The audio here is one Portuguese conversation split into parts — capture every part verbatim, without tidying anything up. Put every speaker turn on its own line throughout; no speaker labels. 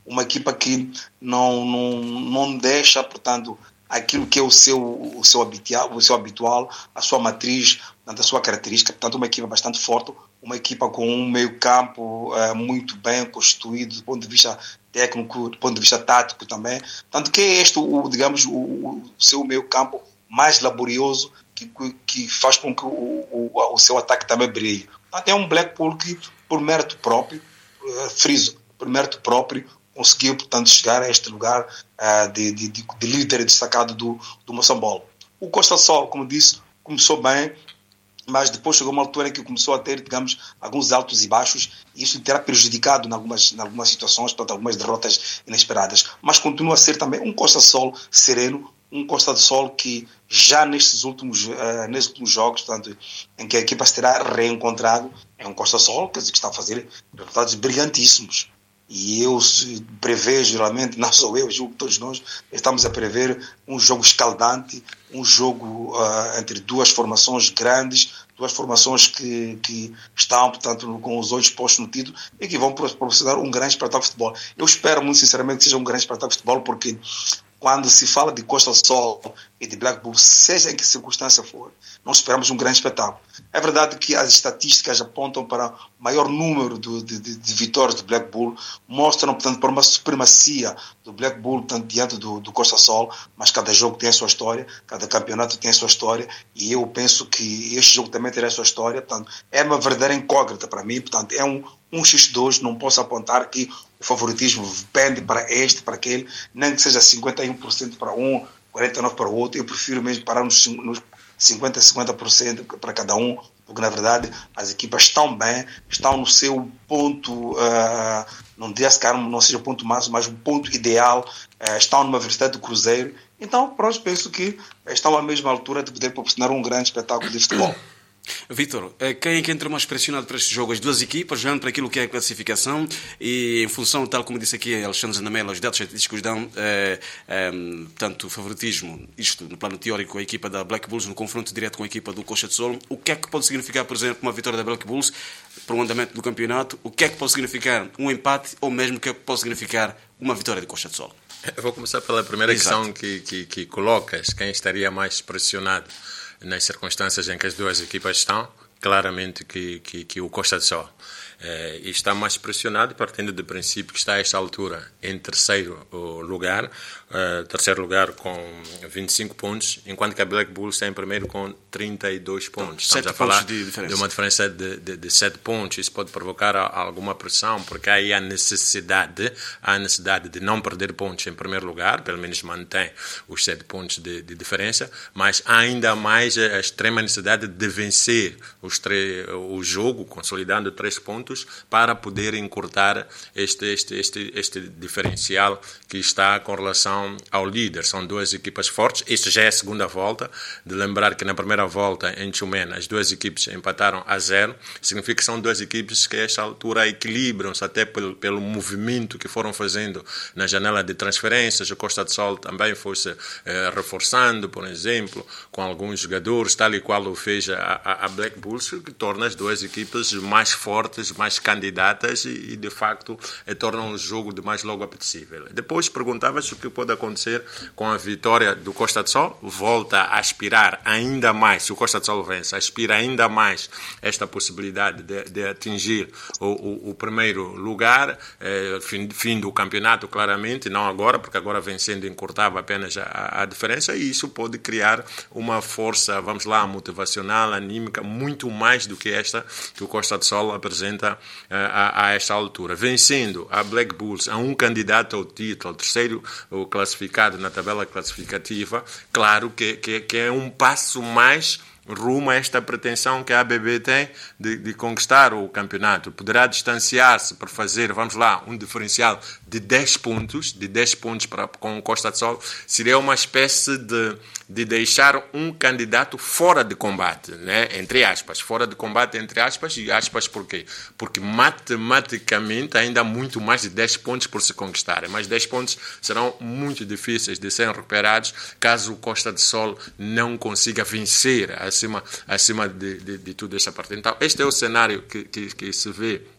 uma equipa que não, não, não deixa, portanto, aquilo que é o seu, o, seu habitual, o seu habitual, a sua matriz, portanto, a sua característica. Portanto, uma equipa bastante forte, uma equipa com um meio-campo uh, muito bem constituído do ponto de vista técnico, do ponto de vista tático também. Portanto, que é este, o, digamos, o, o seu meio-campo mais laborioso que, que faz com que o, o, o seu ataque também brilhe. Portanto, é um Blackpool que, por mérito próprio, uh, friso, por mérito próprio, conseguiu, portanto, chegar a este lugar uh, de, de, de, de líder destacado do, do Moçambola. O Costa Sol, como disse, começou bem, mas depois chegou uma altura em que começou a ter, digamos, alguns altos e baixos, e isso terá prejudicado em algumas, em algumas situações, portanto, algumas derrotas inesperadas. Mas continua a ser também um Costa Sol sereno, um Costa do Sol que já nestes últimos, uh, nestes últimos jogos, portanto, em que a equipa se terá reencontrado, é um Costa Sol quer dizer, que está a fazer resultados brilhantíssimos. E eu prevejo, geralmente, não sou eu, julgo que todos nós estamos a prever um jogo escaldante, um jogo uh, entre duas formações grandes, duas formações que, que estão, portanto, com os olhos postos no título e que vão proporcionar um grande espetáculo de futebol. Eu espero, muito sinceramente, que seja um grande espetáculo de futebol, porque quando se fala de Costa Sol e de Blackpool, seja em que circunstância for, nós esperamos um grande espetáculo. É verdade que as estatísticas apontam para o maior número de, de, de vitórias do Blackpool, mostram, portanto, para uma supremacia do Blackpool, portanto, diante do, do Costa Sol, mas cada jogo tem a sua história, cada campeonato tem a sua história, e eu penso que este jogo também terá a sua história. Portanto, é uma verdadeira incógnita para mim, portanto, é um, um xis dois, não posso apontar que o favoritismo pende para este, para aquele, nem que seja cinquenta e um por cento para um, quarenta e nove por cento para o outro. Eu prefiro mesmo parar nos, nos cinquenta, cinquenta por cento para cada um, porque na verdade as equipas estão bem, estão no seu ponto, uh, não diria se não seja o ponto máximo, mas o ponto ideal, uh, estão numa velocidade do cruzeiro. Então, pronto, penso que estão à mesma altura de poder proporcionar um grande espetáculo de futebol.
Vítor, quem é que entra mais pressionado para este jogo? As duas equipas, já para aquilo que é a classificação e em função, tal como disse aqui Alexandre Zanamela, os dados estatísticos dão, é, é, portanto, favoritismo, isto no plano teórico, a equipa da Black Bulls no confronto direto com a equipa do Costa de Sol. O que é que pode significar, por exemplo, uma vitória da Black Bulls para o andamento do campeonato? O que é que pode significar um empate ou mesmo o que é que pode significar uma vitória do Costa de Sol?
Eu vou começar pela primeira
Exato.
questão que, que, que colocas, quem estaria mais pressionado nas circunstâncias em que as duas equipas estão, claramente que, que, que o Costa de Sol. Eh, e está mais pressionado partindo do princípio que está a esta altura em terceiro lugar, eh, terceiro lugar com vinte e cinco pontos, enquanto que a Black Bulls está em primeiro com trinta e dois pontos. Estamos a falar de, de uma diferença de, de, de sete pontos. Isso pode provocar alguma pressão, porque aí há necessidade, há necessidade de não perder pontos em primeiro lugar, pelo menos mantém os sete pontos de, de diferença, mas há ainda mais a extrema necessidade de vencer os tre- o jogo, consolidando três pontos, para poder encurtar este, este, este, este diferencial que está com relação ao líder. São duas equipas fortes. Esta já é a segunda volta. De lembrar que na primeira volta em Tchumena as duas equipes empataram a zero. Significa que são duas equipes que a esta altura equilibram-se até pelo, pelo movimento que foram fazendo na janela de transferências. O Costa de Sol também foi-se eh, reforçando, por exemplo, com alguns jogadores, tal e qual o fez a, a, a Black Bulls, que torna as duas equipes mais fortes, mais candidatas e, e de facto, eh, tornam o jogo de mais logo apetecível. Depois perguntavas o que pode acontecer com a vitória do Costa de Sol. Volta a aspirar ainda mais, se o Costa de Sol vence, aspira ainda mais esta possibilidade de, de atingir o, o, o primeiro lugar, eh, fim, fim do campeonato, claramente, não agora, porque agora vencendo encurtava apenas a, a diferença, e isso pode criar uma força, vamos lá, motivacional, anímica, muito mais do que esta que o Costa de Sol apresenta A, a esta altura, vencendo a Black Bulls a um candidato ao título, terceiro o classificado na tabela classificativa. Claro que, que, que é um passo mais rumo a esta pretensão que a A B B tem de, de conquistar o campeonato. Poderá distanciar-se para fazer, vamos lá, um diferencial de dez pontos, de dez pontos para, com o Costa de Sol. Seria uma espécie de, de deixar um candidato fora de combate, né? Entre aspas, fora de combate, entre aspas, e aspas por quê? Porque matematicamente ainda há muito mais de dez pontos por se conquistarem, mas dez pontos serão muito difíceis de serem recuperados caso o Costa de Sol não consiga vencer acima, acima de, de, de tudo esta partida. Então, este é o cenário que, que, que se vê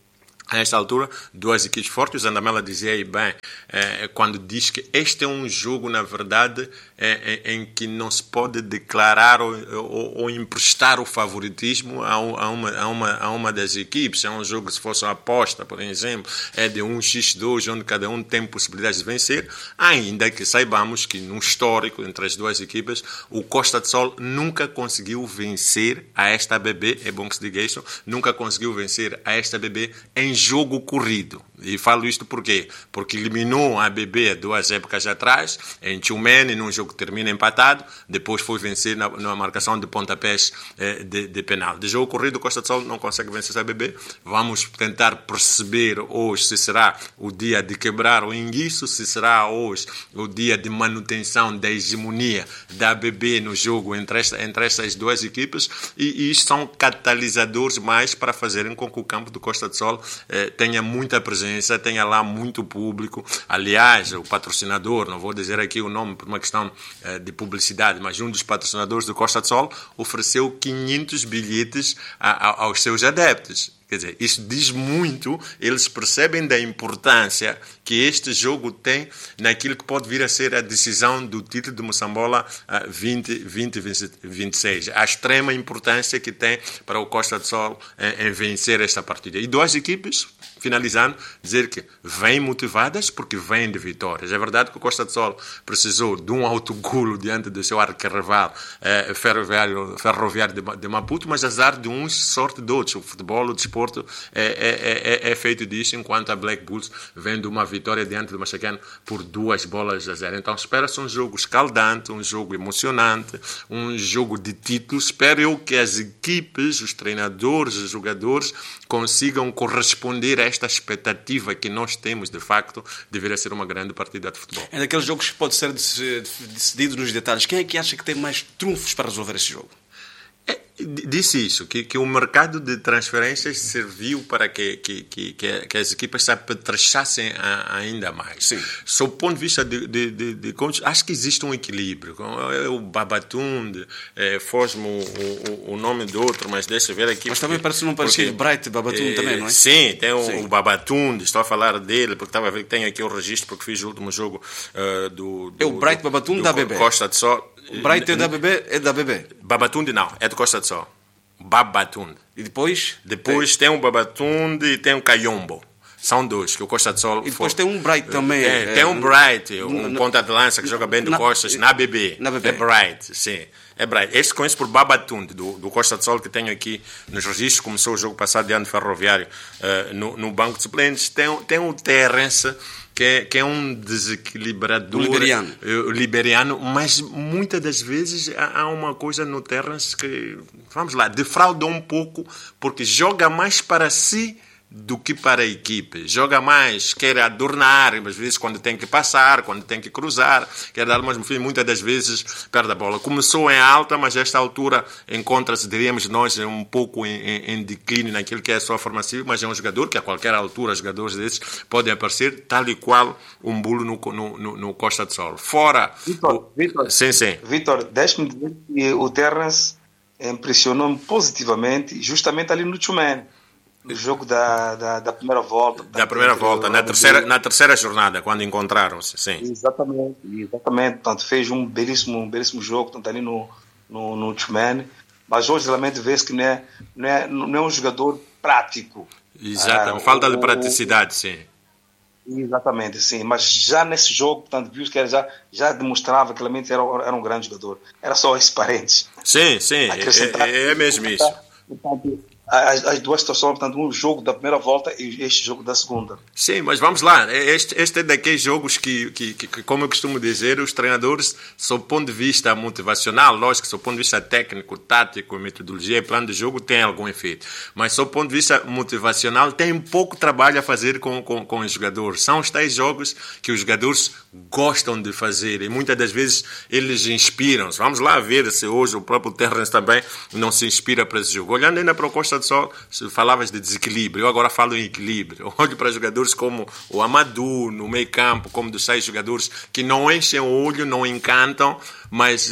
a esta altura, duas equipes fortes. O Zandamela dizia aí bem, eh, quando diz que este é um jogo, na verdade, eh, em que não se pode declarar ou, ou, ou emprestar o favoritismo a, a, uma, a, uma, a uma das equipes. É um jogo que, se fosse uma aposta, por exemplo, é de um contra dois, onde cada um tem possibilidades de vencer, ainda que saibamos que, no histórico entre as duas equipas, o Costa do Sol nunca conseguiu vencer a esta A B B, é bom que se diga isso, nunca conseguiu vencer a esta A B B em jogo corrido. E falo isto por quê? Porque eliminou a A B B duas épocas atrás, em Tchumene, num jogo que termina empatado, depois foi vencer na, na marcação de pontapés eh, de, de penal. De jogo corrido, o Costa do Sol não consegue vencer a A B B. Vamos tentar perceber hoje se será o dia de quebrar o enguiço, se será hoje o dia de manutenção da hegemonia da A B B no jogo entre, esta, entre estas duas equipes, e, e isto são catalisadores mais para fazerem com que o campo do Costa do Sol eh, tenha muita presença, tenha lá muito público. Aliás, o patrocinador, não vou dizer aqui o nome por uma questão eh, de publicidade, mas um dos patrocinadores do Costa do Sol ofereceu quinhentos bilhetes a, a, aos seus adeptos. Quer dizer, isso diz muito, eles percebem da importância que este jogo tem naquilo que pode vir a ser a decisão do título de Moçambola vinte vinte, vinte e seis. A extrema importância que tem para o Costa do Sol em, em vencer esta partida. E duas equipes, finalizando, dizer que vêm motivadas porque vêm de vitórias. É verdade que o Costa do Sol precisou de um autogolo diante do seu arquirrival eh, ferroviário, ferroviário de, de Maputo, mas azar de uns, sorte de outros. O futebol, o desporto é, é, é, é feito disso, enquanto a Black Bulls vem de uma vitória diante do Machacano por duas bolas a zero. Então espera-se um jogo escaldante, um jogo emocionante, um jogo de título. Espero eu que as equipes, os treinadores, os jogadores consigam corresponder a esta expectativa que nós temos, de facto, deveria ser uma grande partida de futebol.
É daqueles jogos que pode ser decidido nos detalhes. Quem é que acha que tem mais trunfos para resolver esse jogo?
É, disse isso, que, que o mercado de transferências serviu para que, que, que, que as equipas se apetrechassem ainda mais.
Sim.
Sob o ponto de vista de, de, de, de, de acho que existe um equilíbrio. O Babatunde, é, foge-me o, o, o nome do outro, mas deixa eu ver aqui.
Mas também parece um parecido Bright Babatunde é, também, não é?
Sim, tem o, sim. o Babatunde, estou a falar dele, porque estava a ver que tem aqui o registro, porque fiz o último jogo uh, do, do...
É o Bright Babatunde da A B B.
Costa do Sol.
O Bright é da A B B? É da A B B?
Babatunde não, é do Costa do Sol. Babatunde.
E depois?
Depois tem, tem o Babatunde e tem o Cayombo. São dois, que o Costa do Sol...
E depois
foi.
tem um Bright também.
É,
é,
tem um Bright, um
na,
ponta de lança que joga bem do
na,
Costas, na A B B.
Na A B B.
É Bright, sim. É Bright. Este conheço por Babatunde, do, do Costa do Sol, que tenho aqui nos registros. Começou o jogo passado diante do Ferroviário uh, no, no banco de suplentes. Tem, tem o Terence... Que é, que é um desequilibrador
liberiano.
Uh, liberiano, mas muitas das vezes há, há uma coisa no Terence que, vamos lá, defrauda um pouco, porque joga mais para si do que para a equipe. Joga mais, quer adornar, às vezes quando tem que passar, quando tem que cruzar, quer dar, mas enfim, muitas das vezes perde a bola. Começou em alta, mas a esta altura encontra-se, diríamos nós, um pouco em, em, em declínio naquilo que é a sua formação, mas é um jogador que a qualquer altura, jogadores desses podem aparecer, tal e qual um bulo no, no, no, no Costa do Sol. Fora...
Vitor,
o...
Vitor,
sim, sim.
Vitor, deixe-me dizer que o Terence impressionou-me positivamente, justamente ali no Tchumene. No jogo da, da, da primeira volta.
Da primeira volta, na terceira, na terceira jornada, quando encontraram-se, sim.
Exatamente, exatamente. Portanto, fez um belíssimo, um belíssimo jogo, tanto ali no, no, no Tchumene. Mas hoje realmente vê-se que não é, não, é, não é um jogador prático.
Exatamente, ah, falta o, de praticidade, sim.
Exatamente, sim. Mas já nesse jogo, portanto, viu que ele já, já demonstrava que realmente era, era um grande jogador. Era só esses parentes.
Sim, sim, é, é mesmo isso.
Portanto, As, as duas situações, portanto, um jogo da primeira volta e este jogo da segunda.
Sim, mas vamos lá. Este, este é daqueles jogos que, que, que, como eu costumo dizer, os treinadores, sob o ponto de vista motivacional, lógico, sob o ponto de vista técnico, tático, metodologia e plano de jogo, tem algum efeito. Mas, sob o ponto de vista motivacional, tem pouco trabalho a fazer com, com, com os jogadores. São os tais jogos que os jogadores gostam de fazer e muitas das vezes eles inspiram-se. Vamos lá ver se hoje o próprio Terence também não se inspira para esse jogo. Olhando ainda para o Costa Só falavas de desequilíbrio, eu agora falo em equilíbrio. Eu olho para jogadores como o Amadou no meio campo, como dos seis jogadores que não enchem o olho, não encantam, mas,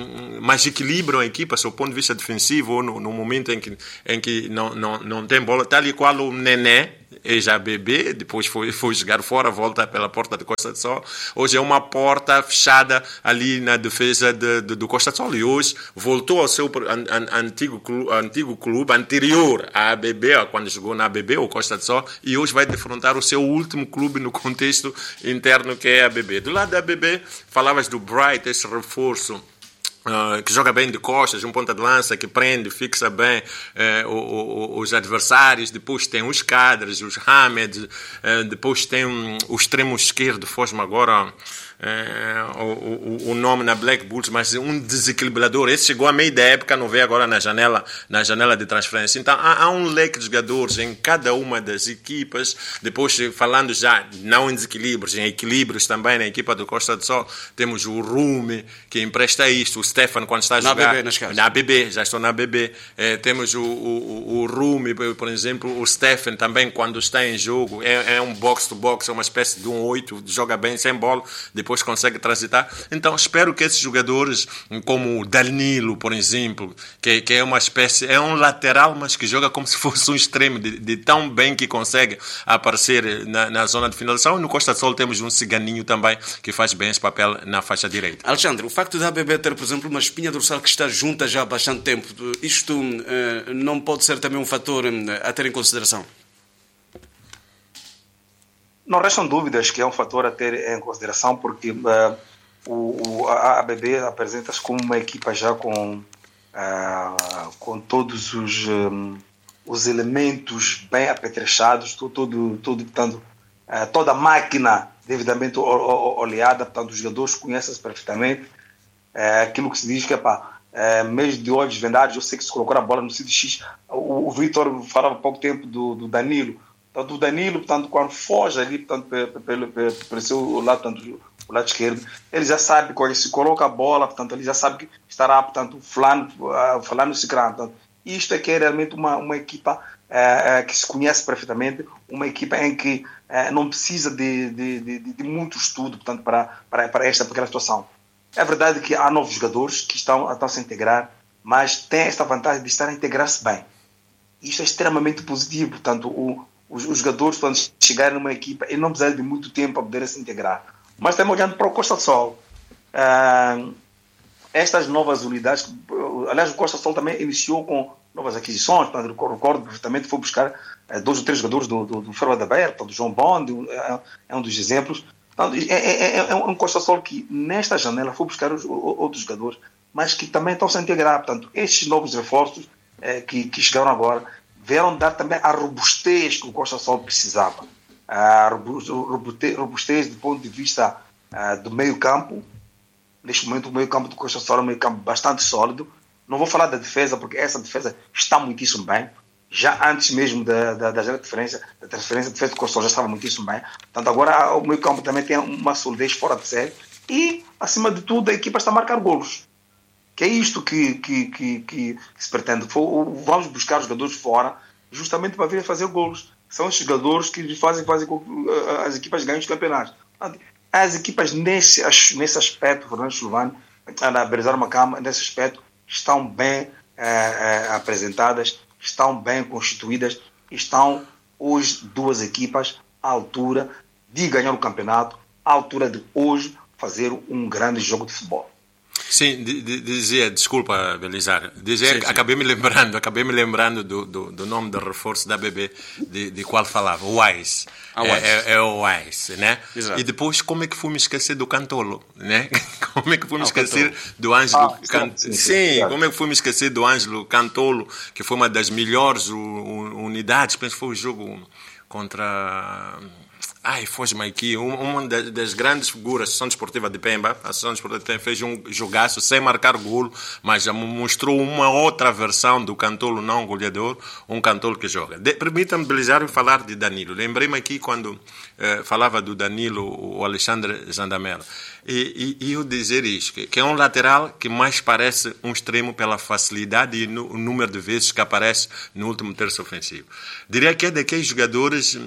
mas equilibram a equipa, sob o ponto de vista defensivo, ou no, no momento em que, em que não, não, não tem bola, tal e qual o Nené, ex-A B B, depois foi, foi jogar fora, volta pela porta de Costa do Sol. Hoje é uma porta fechada ali na defesa de, de, do Costa do Sol. E hoje voltou ao seu an, an, antigo, clube, antigo clube, anterior à A B B, quando jogou na A B B, o Costa do Sol, e hoje vai defrontar o seu último clube no contexto interno, que é a A B B. Do lado da A B B, falavas do Bright, esse reforço, Uh, que joga bem de costas, um ponta de lança que prende, fixa bem uh, o, o, os adversários. Depois tem os cadres, os Hamed, uh, depois tem um, o extremo esquerdo, foge-me agora uh, o, o, o nome na Black Bulls, mas um desequilibrador. Esse chegou a meio da época, não vê agora na janela, na janela de transferência. Então há, há um leque de jogadores em cada uma das equipas. Depois, falando já não em desequilíbrios, em equilíbrios também, na equipa do Costa do Sol, temos o Rumi, que empresta isto, o Stefan, quando está a jogar...
Na A B B, nas casas.
Na A B B, já estou na A B B. Eh, temos o, o, o Rumi, por exemplo, o Stefan também, quando está em jogo, é, é um box-to-box, é uma espécie de um oito, joga bem sem bola, depois consegue transitar. Então, espero que esses jogadores, como o Danilo, por exemplo, que, que é uma espécie... É um lateral, mas que joga como se fosse um extremo, de, de tão bem que consegue aparecer na, na zona de finalização. E no Costa do Sol temos um Ciganinho também, que faz bem esse papel na faixa direita.
Alexandre, o facto da A B B ter, por exemplo, uma espinha dorsal que está junta já há bastante tempo, isto uh, não pode ser também um fator uh, a ter em consideração?
Não restam dúvidas que é um fator a ter em consideração, porque uh, o, o, a A B B apresenta-se como uma equipa já com, uh, com todos os, um, os elementos bem apetrechados, todo, todo, todo, portanto, uh, toda a máquina devidamente oleada, portanto, os jogadores conhecem-se perfeitamente. É aquilo que se diz que é pá, é, mês de olhos vendados, eu sei que se colocou a bola no sítio X. O, o Vitor falava há pouco tempo do, do Danilo. Portanto, o Danilo, portanto, quando foge ali, portanto, pelo, pelo, pelo seu lado, portanto, o lado esquerdo, ele já sabe, quando ele se coloca a bola, portanto, ele já sabe que estará, portanto, fulano, fulano se crânio. Isto é que é realmente uma, uma equipa é, é, que se conhece perfeitamente, uma equipa em que é, não precisa de, de, de, de muito estudo, portanto, para, para, para esta pequena situação. É verdade que há novos jogadores que estão, estão a se integrar, mas tem esta vantagem de estar a integrar-se bem. Isto é extremamente positivo. Portanto, o, os, os jogadores, quando chegarem numa equipa, eles não precisam de muito tempo para poder se integrar. Mas estamos olhando para o Costa do Sol. Uh, estas novas unidades, aliás, o Costa do Sol também iniciou com novas aquisições. Portanto, eu recordo perfeitamente, foi buscar uh, dois ou três jogadores do, do, do Ferro da Berta, do João Bond, uh, é um dos exemplos. É, é, é um Costa do Sol que, nesta janela, foi buscar os, outros jogadores, mas que também estão -se a integrar. Portanto, estes novos reforços é, que, que chegaram agora vieram dar também a robustez que o Costa do Sol precisava. A robustez, robustez do ponto de vista uh, do meio campo. Neste momento, o meio campo do Costa do Sol é um meio campo bastante sólido. Não vou falar da defesa, porque essa defesa está muitíssimo bem. Já antes mesmo da, da, da transferência, da transferência de feito do Costa do Sol já estava muitíssimo bem. Portanto, agora o meio campo também tem uma solidez fora de série. E, acima de tudo, a equipa está a marcar golos. Que é isto que, que, que, que, que se pretende. Vamos buscar jogadores fora justamente para vir a fazer golos. São os jogadores que fazem, fazem com que as equipas ganhem os campeonatos. As equipas, nesse, nesse aspecto, Fernando Silvano, a Berizar Macama, nesse aspecto, estão bem é, é, apresentadas, estão bem constituídas, estão hoje duas equipas à altura de ganhar o campeonato, à altura de hoje fazer um grande jogo de futebol.
Sim, dizia, desculpa, Belizar, dizia,
sim, sim.
acabei me lembrando, acabei me lembrando do, do, do nome do reforço da A B B, de, de qual falava, o Wise.
Ah, Wise.
É, é, é o Wise, né?
Exato.
E depois, como é que fui me esquecer do Cantolo, né? Como é que fui me
Ah,
esquecer do Ângelo
ah,
Cantolo?
sim,
Sim,
sim, sim.
como é que fui me esquecer do Ângelo Cantolo, que foi uma das melhores unidades, penso que foi o jogo contra... Ai, foge-me aqui, uma das grandes figuras da Associação Desportiva de Pemba, a Associação Desportiva de Pemba fez um jogaço sem marcar golo, mas já mostrou uma outra versão do Cantolo não goleador, um Cantolo que joga. Permita-me, Belisário, falar de Danilo. Lembrei-me aqui quando eh, falava do Danilo, o Alexandre Zandamela, e, e, e eu dizer isto, que, que é um lateral que mais parece um extremo pela facilidade e no, o número de vezes que aparece no último terço ofensivo. Diria que é daqueles jogadores...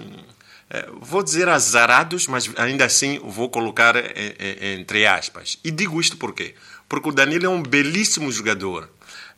Vou dizer azarados, mas ainda assim vou colocar entre aspas. E digo isto por quê? Porque o Danilo é um belíssimo jogador.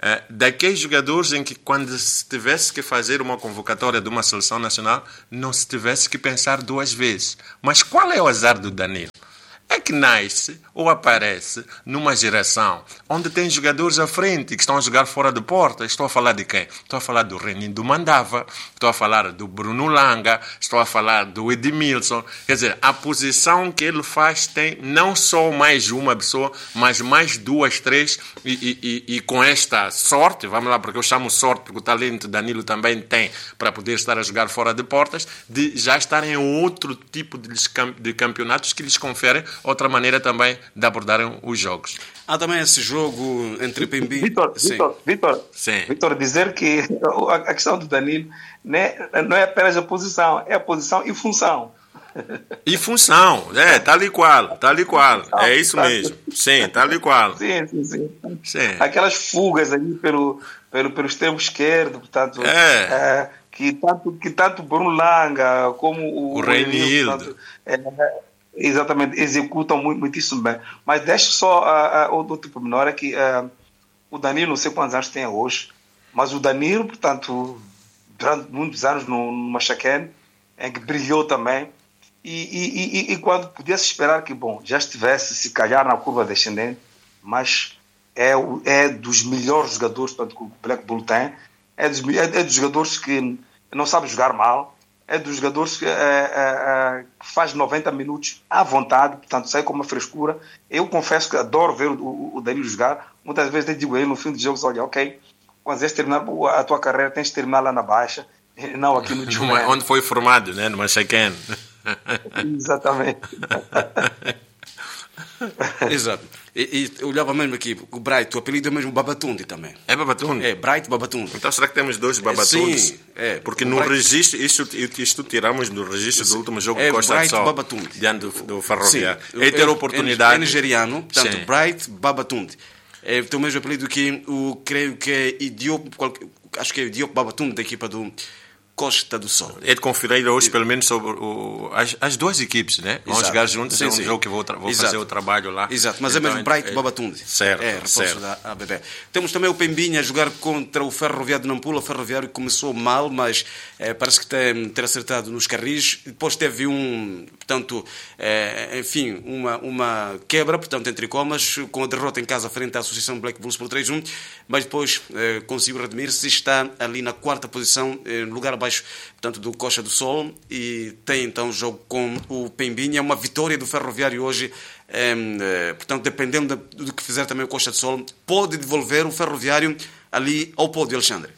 uh, daqueles jogadores em que, quando se tivesse que fazer uma convocatória de uma seleção nacional, não se tivesse que pensar duas vezes. Mas qual é o azar do Danilo? É que nasce ou aparece numa geração onde tem jogadores à frente que estão a jogar fora de porta. Estou a falar de quem? Estou a falar do Renin do Mandava, estou a falar do Bruno Langa, estou a falar do Edmilson. Quer dizer, a posição que ele faz tem não só mais uma pessoa, mas mais duas, três, e, e, e, e com esta sorte, vamos lá, porque eu chamo sorte, porque o talento Danilo também tem para poder estar a jogar fora de portas, de já estar em outro tipo de campeonatos que lhes conferem outra maneira também de abordarem os jogos.
Há também esse jogo entre Pembi...
Vitor, Vitor, Vitor,
Sim.
Vitor, dizer que a questão do Danilo não é, não é apenas a posição, é a posição e função.
E função, é, tal e qual, tal e qual, é isso mesmo. Sim, tal e qual.
Sim, sim, sim.
Sim.
Aquelas fugas ali pelo, pelo, pelo extremo esquerdo, portanto,
é.
É, que tanto que tanto Bruno Langa como o,
o Reinildo,
é, exatamente, executam muito, muitíssimo bem. Mas deixa só uh, uh, outro pormenor, é que uh, o Danilo, não sei quantos anos tem hoje, mas o Danilo, portanto, durante muitos anos no, no Machaquén, em que brilhou também, e, e, e, e quando podia-se esperar que, bom, já estivesse, se calhar, na curva descendente, mas é, é dos melhores jogadores, portanto, que o Black Bull tem, é dos, é, é dos jogadores que não sabe jogar mal, é dos jogadores que, é, é, que faz noventa minutos à vontade, portanto sai com uma frescura. Eu confesso que adoro ver o, o Danilo jogar. Muitas vezes eu digo a ele no fim dos jogos, olha, ok, quando quiseres terminar a tua carreira tens de terminar lá na Baixa, não aqui no Jumé.
Onde foi formado, né? No Machaquén.
Exatamente.
Exato. E, e olhava mesmo aqui, o Bright, o apelido é mesmo Babatunde também.
É Babatunde?
É, Bright Babatunde.
Então será que temos dois Babatundes?
Sim, é.
Porque no Bright... registro, isto, isto tiramos do registro do último jogo
é,
de Costa do Sol.
Babatunde.
Diante do, do Ferroviário.
Sim.
Ele ter a oportunidade...
É, é nigeriano, portanto,
Sim.
Bright Babatunde. É, tem o mesmo apelido que o, creio que é Idiop, acho que é Idiop Babatunde, da equipa do Costa do Sol.
É de conferir hoje, pelo menos, sobre o, as, as duas equipes, né? Vão
Exato.
jogar juntos,
Sim,
é um
sim.
jogo que vou, vou fazer o trabalho lá.
Exato, mas
então,
é mesmo Bright
é,
Babatunde.
Certo,
é, reforço
certo.
da A B B. Temos também o Pembinha a jogar contra o Ferroviário de Nampula. O Ferroviário começou mal, mas é, parece que tem ter acertado nos carris. Depois teve um, portanto, é, enfim, uma, uma quebra, portanto, entre comas, com a derrota em casa frente à Associação Black Bulls por três a um, mas depois é, conseguiu redimir-se. Está ali na quarta posição, é, no lugar abaixo, portanto, do Costa do Sol, e tem então o jogo com o Pembinha. Uma vitória do Ferroviário hoje, é, é, portanto, dependendo do que fizer também o Costa do Sol, pode devolver o Ferroviário ali ao pódio, Alexandre.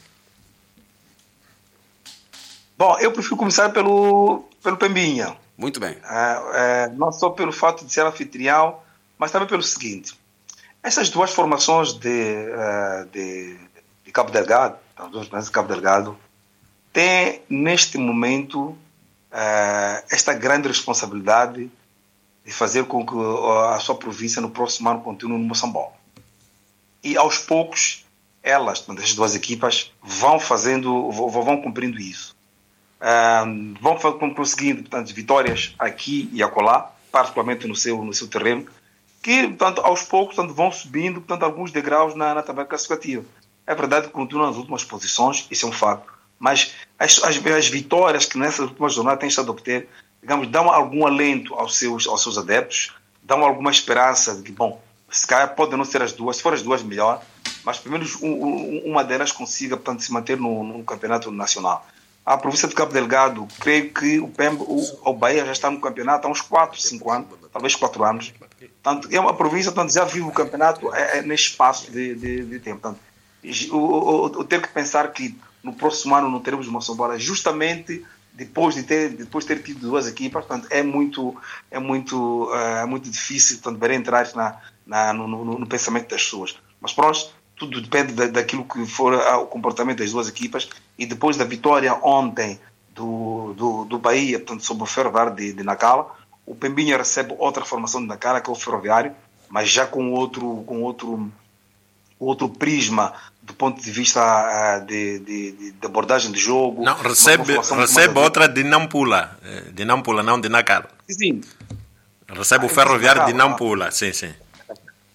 Bom, eu prefiro começar pelo, pelo Pembinha.
Muito bem.
É, é, não só pelo fato de ser anfitrião, mas também pelo seguinte: essas duas formações de, de, de Cabo Delgado, as duas formações de Cabo Delgado, têm neste momento uh, esta grande responsabilidade de fazer com que a sua província no próximo ano continue no Moçambique. E aos poucos, elas, as duas equipas, vão fazendo, vão cumprindo isso. Uh, vão conseguindo, portanto, vitórias aqui e acolá, particularmente no seu, no seu terreno, que, portanto, aos poucos, portanto, vão subindo, portanto, alguns degraus na, na tabela classificativa. É verdade que continuam nas últimas posições, isso é um facto, mas as, as, as vitórias que nessa última jornada têm estado a obter, digamos, dão algum alento aos seus, aos seus adeptos, dão alguma esperança de que, bom, se calhar podem não ser as duas, se for as duas, melhor, mas pelo menos um, um, uma delas consiga, portanto, se manter no, no campeonato nacional. A província de Cabo Delgado, creio que o Pemba, o, o Bahia já está no campeonato há uns quatro, cinco anos, talvez quatro anos. Portanto, é uma província, portanto, já vive o campeonato é, é nesse espaço de, de, de tempo. Portanto, o, o, o ter que pensar que no próximo ano não teremos uma Moçambique, justamente depois de ter, depois de ter tido duas equipas, portanto, é muito, é muito, é muito difícil, portanto, ver entrar na, na, no, no, no pensamento das pessoas. Mas pronto, tudo depende da, daquilo que for o comportamento das duas equipas. E depois da vitória ontem do, do, do Bahia, portanto, sobre o Ferroviário de, de Nacala, o Pembinha recebe outra formação de Nacala, que é o Ferroviário, mas já com outro, com outro, outro prisma do ponto de vista de, de, de abordagem de jogo.
Não, recebe, recebe outra de Nampula, de Nampula, não de Nacala.
Sim.
Recebe ah, o Ferroviário de Nampula, sim, sim.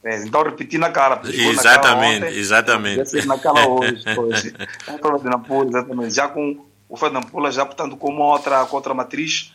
É, então repeti na cara.
Exatamente,
na cara ontem,
exatamente.
Na cara hoje, hoje. É prova de Nampula, exatamente. Já com o Fé de Nampula, já portanto com uma outra, com outra matriz,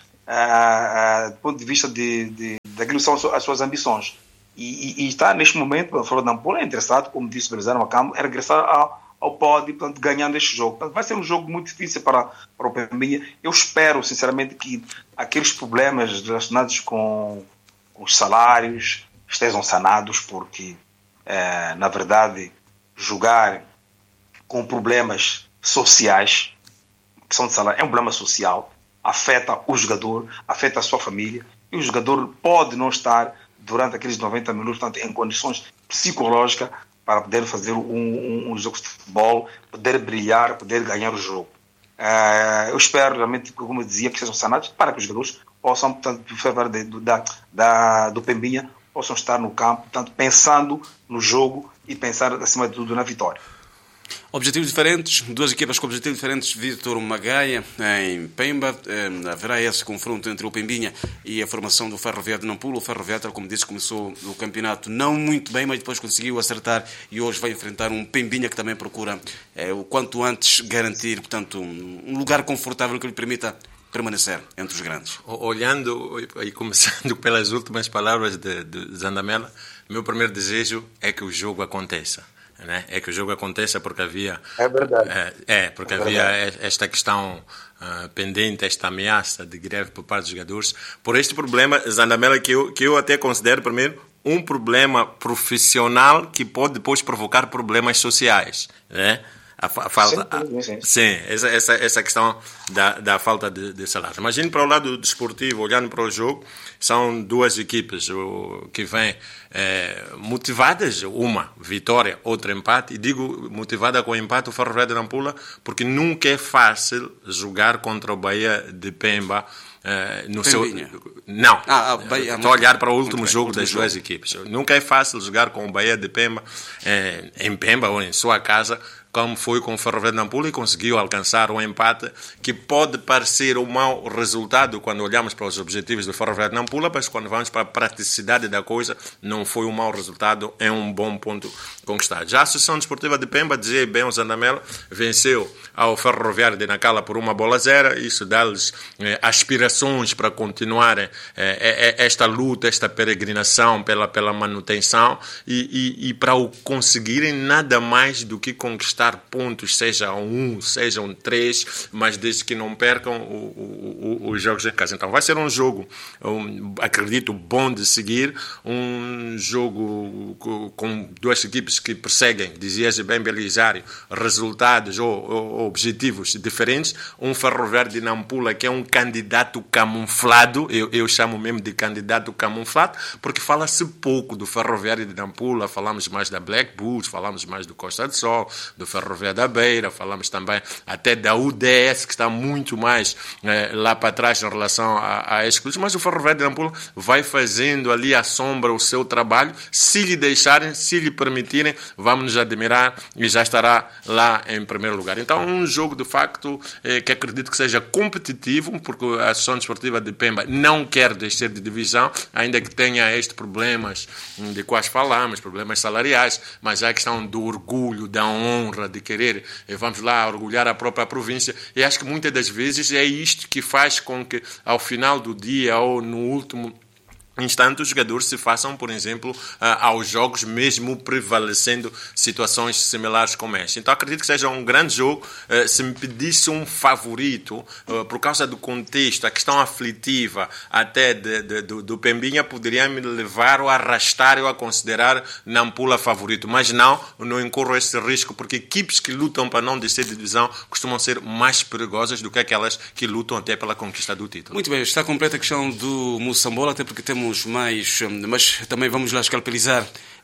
uh, uh, do ponto de vista de, de, daquilo que são as suas ambições. E, e, e está neste momento, o Fé de Nampula é interessado, como disse o Brizano Macambo, é regressar ao, ao pódio, portanto, ganhando este jogo. Portanto, vai ser um jogo muito difícil para, para o Pembinha. Eu espero, sinceramente, que aqueles problemas relacionados com, com os salários estejam sanados, porque, eh, na verdade, jogar com problemas sociais, que são de salário, é um problema social, afeta o jogador, afeta a sua família, e o jogador pode não estar, durante aqueles noventa minutos, portanto, em condições psicológicas para poder fazer um, um, um jogo de futebol, poder brilhar, poder ganhar o jogo. Uh, eu espero realmente, como eu dizia, que sejam sanados para que os jogadores possam, portanto, por favor, de, do, da, da, do Pembinha, possam estar no campo, portanto, pensando no jogo e pensar, acima de tudo, na vitória.
Objetivos diferentes, duas equipas com objetivos diferentes. Vítor Magaia, em Pemba, eh, haverá esse confronto entre o Pembinha e a formação do Ferroviário de Nampula. O Ferroviário, como disse, começou o campeonato não muito bem, mas depois conseguiu acertar e hoje vai enfrentar um Pembinha que também procura eh, o quanto antes garantir, portanto, um lugar confortável que lhe permita permanecer entre os grandes.
Olhando e começando pelas últimas palavras de, de Zandamela, meu primeiro desejo é que o jogo aconteça. Né? É que o jogo aconteça porque havia
é verdade
é, é porque é havia verdade. esta questão uh, pendente, esta ameaça de greve por parte dos jogadores por este problema, Zandamela, que eu, que eu até considero primeiro um problema profissional que pode depois provocar problemas sociais, né? A, a falta, a, sim, essa, essa, essa questão da, da falta de, de salário. Imagine para o lado desportivo, olhando para o jogo, são duas equipes o, que vêm é, motivadas, uma vitória, outra empate, e digo motivada com o empate o Ferroviário de Nampula, porque nunca é fácil jogar contra o Bahia de Pemba. Uh, no seu... Não,
ah, ah, Bahia,
estou a olhar para o último
bem,
jogo das duas equipes. Nunca é fácil jogar com o Bahia de Pemba eh, em Pemba ou em sua casa, como foi com o Ferroviário de Nampula, e conseguiu alcançar um empate que pode parecer um mau resultado quando olhamos para os objetivos do Ferroviário de Nampula, mas quando vamos para a praticidade da coisa, não foi um mau resultado, é um bom ponto conquistado. Já a Associação Desportiva de Pemba, dizia bem o Zandamela, venceu ao Ferroviário de Nacala por uma bola zero, isso dá-lhes eh, aspirações para continuarem eh, esta luta, esta peregrinação pela, pela manutenção e, e, e para o conseguirem nada mais do que conquistar pontos, sejam um, sejam três, mas desde que não percam o, o, o, os jogos em casa. Então vai ser um jogo, um, acredito, bom de seguir, um jogo com, com duas equipes que perseguem, dizia-se bem Belisário, resultados ou, ou objetivos diferentes. Um Ferroviário de Nampula que é um candidato camuflado, eu, eu chamo mesmo de candidato camuflado, porque fala-se pouco do Ferroviário de Nampula, falamos mais da Black Bulls, falamos mais do Costa do Sol, do Ferroviário da Beira, falamos também até da U D S, que está muito mais eh, lá para trás em relação a, a esses clubes, mas o Ferroviário de Nampula vai fazendo ali à sombra o seu trabalho, se lhe deixarem, se lhe permitirem, vamos nos admirar e já estará lá em primeiro lugar. Então, um jogo de facto eh, que acredito que seja competitivo, porque a Associação Desportiva de Pemba não quer descer de divisão, ainda que tenha estes problemas de quais falamos, problemas salariais, mas a questão do orgulho, da honra, de querer, vamos lá, orgulhar a própria província, e acho que muitas das vezes é isto que faz com que ao final do dia ou no último instante os jogadores se façam, por exemplo, aos jogos, mesmo prevalecendo situações similares como esta. Então acredito que seja um grande jogo. Se me pedisse um favorito, por causa do contexto, a questão aflitiva até de, de, do, do Pembinha, poderia me levar ou arrastar ou a considerar Nampula favorito, mas não, não incorro esse risco, porque equipes que lutam para não descer de divisão costumam ser mais perigosas do que aquelas que lutam até pela conquista do título.
Muito bem, está completa a questão do Moçambola, até porque temos mais, mas também vamos lá escalpelizar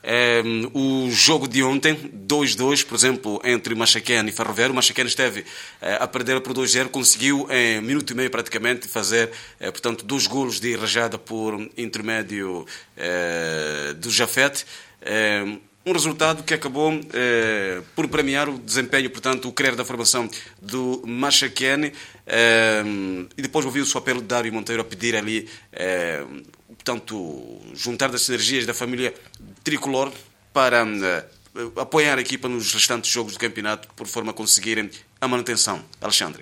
um, o jogo de ontem, dois a dois, por exemplo, entre Machaquene e Ferroviário. O Machaquene esteve uh, a perder por dois a zero, conseguiu em um minuto e meio praticamente fazer, uh, portanto, dois golos de rajada por intermédio uh, do Jafete. Uh, Um resultado que acabou eh, por premiar o desempenho, portanto, o querer da formação do Machaquene. Eh, e depois ouviu-se o apelo de Dário Monteiro a pedir ali, eh, portanto, juntar das sinergias da família tricolor para uh, apoiar a equipa nos restantes jogos do campeonato, por forma a conseguirem a manutenção? Alexandre.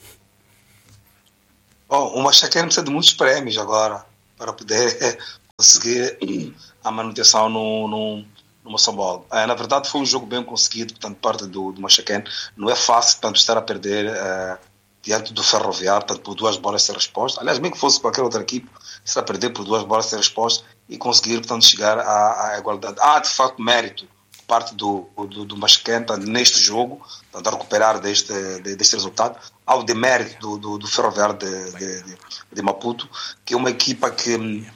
Bom, o Machaquén precisa de muitos prémios agora para poder conseguir a manutenção no, no, no Moçambique. É, na verdade, foi um jogo bem conseguido, portanto, parte do, do Machaquén. Não é fácil, portanto, estar a perder uh, diante do Ferroviário, portanto, por duas bolas sem resposta. Aliás, mesmo que fosse qualquer outra equipe, estar a perder por duas bolas sem resposta e conseguir, portanto, chegar à, à igualdade. Há, de facto, mérito por parte do, do, do Machaquén, portanto, neste jogo, portanto, a recuperar deste, deste resultado. Há o demérito do, do, do Ferroviário de, de, de, de Maputo, que é uma equipa que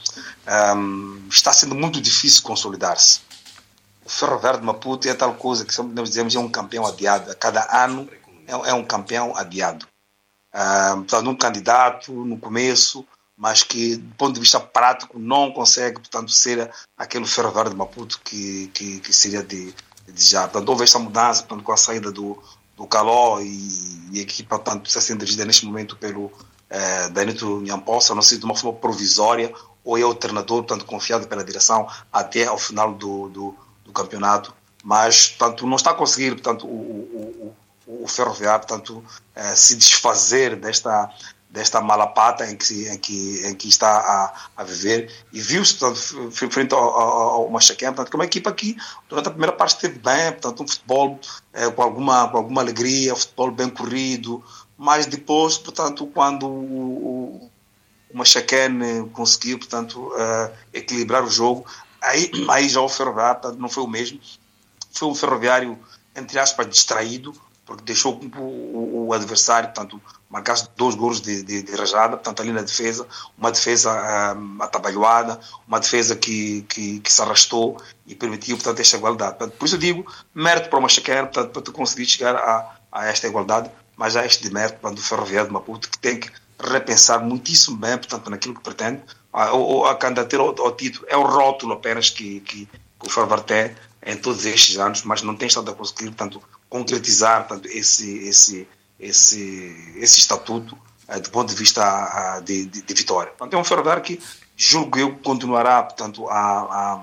um, está sendo muito difícil consolidar-se. O Ferroviário de Maputo é tal coisa que nós dizemos é um campeão adiado. A cada ano é, é um campeão adiado. Um, portanto, um candidato no começo, mas que, do ponto de vista prático, não consegue, portanto, ser aquele Ferroviário de Maputo que, que, que seria de, de desejar. Portanto, houve esta mudança, portanto, com a saída do do Caló e, e a equipa, portanto, está sendo dirigida neste momento pelo eh, Danilo Nhampossa, não sei de uma forma provisória, ou é o treinador, portanto, confiado pela direção até ao final do, do, do campeonato, mas, portanto, não está a conseguir, portanto, o, o, o, o Ferroviário, portanto, eh, se desfazer desta, desta malapata em que, em que, em que está a, a viver, e viu-se, portanto, frente ao, ao, ao Machaquém, portanto, que é uma equipa que, durante a primeira parte, esteve bem, portanto, um futebol eh, com, alguma, com alguma alegria, um futebol bem corrido, mas depois, portanto, quando o, o Machaquém conseguiu, portanto, uh, equilibrar o jogo, aí, aí já o Ferroviário, portanto, não foi o mesmo, foi um Ferroviário, entre aspas, distraído, porque deixou o, o, o adversário, portanto, marcasse dois gols de, de, de rajada, portanto, ali na defesa, uma defesa um, atabalhoada, uma defesa que, que, que se arrastou e permitiu, portanto, esta igualdade. Portanto, por isso eu digo, mérito para o Machaquém, portanto, para tu conseguir chegar a, a esta igualdade, mas há este demérito, portanto, do Ferroviário de Maputo, que tem que repensar muitíssimo bem, portanto, naquilo que pretende. A, a, a candidatura ao, ao título é o rótulo apenas que, que, que o Ferroviário tem em todos estes anos, mas não tem estado a conseguir, portanto, concretizar, portanto, esse, esse, esse, esse estatuto uh, do ponto de vista uh, de, de, de vitória. Portanto, é um Ferroviário que, julgo eu, continuará, portanto, a,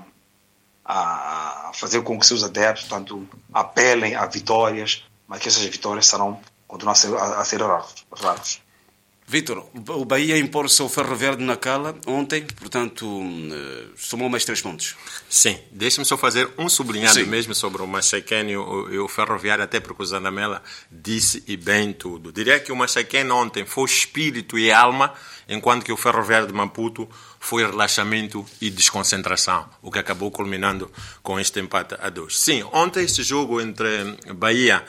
a, a fazer com que seus adeptos, portanto, apelem a vitórias, mas que essas vitórias serão, continuar a ser, a, a ser raros. raros.
Vítor, o Bahia impôs-se ao Ferroviário de Nacala ontem, portanto, somou mais três pontos.
Sim, deixa-me só fazer um sublinhado
Sim.
mesmo sobre o Machaquén e o, e o Ferroviário, até porque o Zanamela disse e bem tudo. Diria que o Machaquén ontem foi espírito e alma, enquanto que o Ferroviário de Maputo foi relaxamento e desconcentração, o que acabou culminando com este empate a dois. Sim, ontem este jogo entre Bahia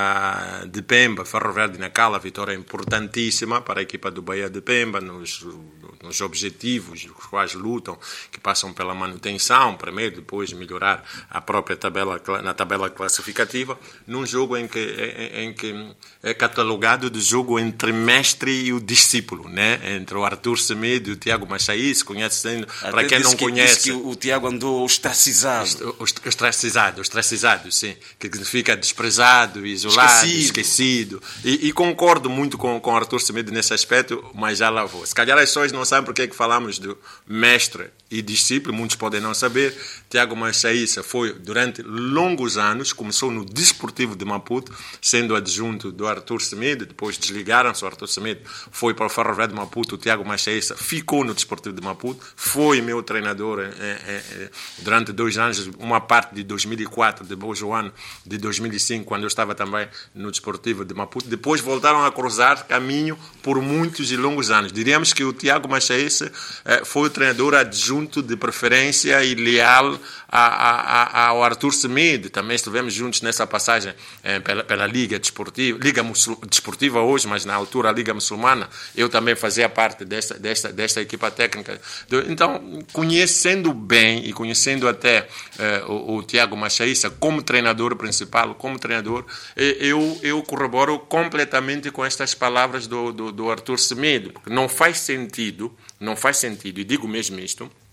Uh, de Pemba, Ferroviário de Nacala, vitória importantíssima para a equipa do Bahia de Pemba nos, nos objetivos os quais lutam, que passam pela manutenção primeiro, depois melhorar a própria tabela, na tabela classificativa, num jogo em que, em, em que é catalogado de jogo entre mestre e o discípulo, né? Entre o Arthur Semedo e o Tiago Machaís, conhece, para quem não
que,
conhece,
disse que o Tiago andou ostracizado,
ostracizado, ostracizado, sim, que significa desprezado e isolado, esquecido, esquecido. E, e concordo muito com o Arthur Semedo nesse aspecto, mas já lá vou. Se calhar as pessoas não sabem porque é que falamos do mestre e discípulo, muitos podem não saber. Tiago Machaíssa foi, durante longos anos, começou no Desportivo de Maputo, sendo adjunto do Arthur Semedo, depois desligaram-se, o Arthur Semedo foi para o Ferroviário de Maputo, o Tiago Machaíssa ficou no Desportivo de Maputo, foi meu treinador é, é, é, durante dois anos, uma parte de dois mil e quatro, depois o ano de dois mil e cinco, quando eu estava também no Desportivo de Maputo. Depois voltaram a cruzar caminho por muitos e longos anos. Diríamos que o Tiago Machaíssa eh, foi o treinador adjunto de preferência e leal a, a, a, ao Arthur Semedo. Também estivemos juntos nessa passagem eh, pela, pela Liga Desportiva, Liga Musul, Desportiva hoje, mas na altura a Liga Muçulmana. Eu também fazia parte desta, desta, desta equipa técnica. Então, conhecendo bem e conhecendo até eh, o, o Tiago Machaíssa como treinador principal, como treinador, Eu, eu corroboro completamente com estas palavras do, do, do Arthur Semedo, porque não faz sentido, não faz sentido, e digo mesmo isto,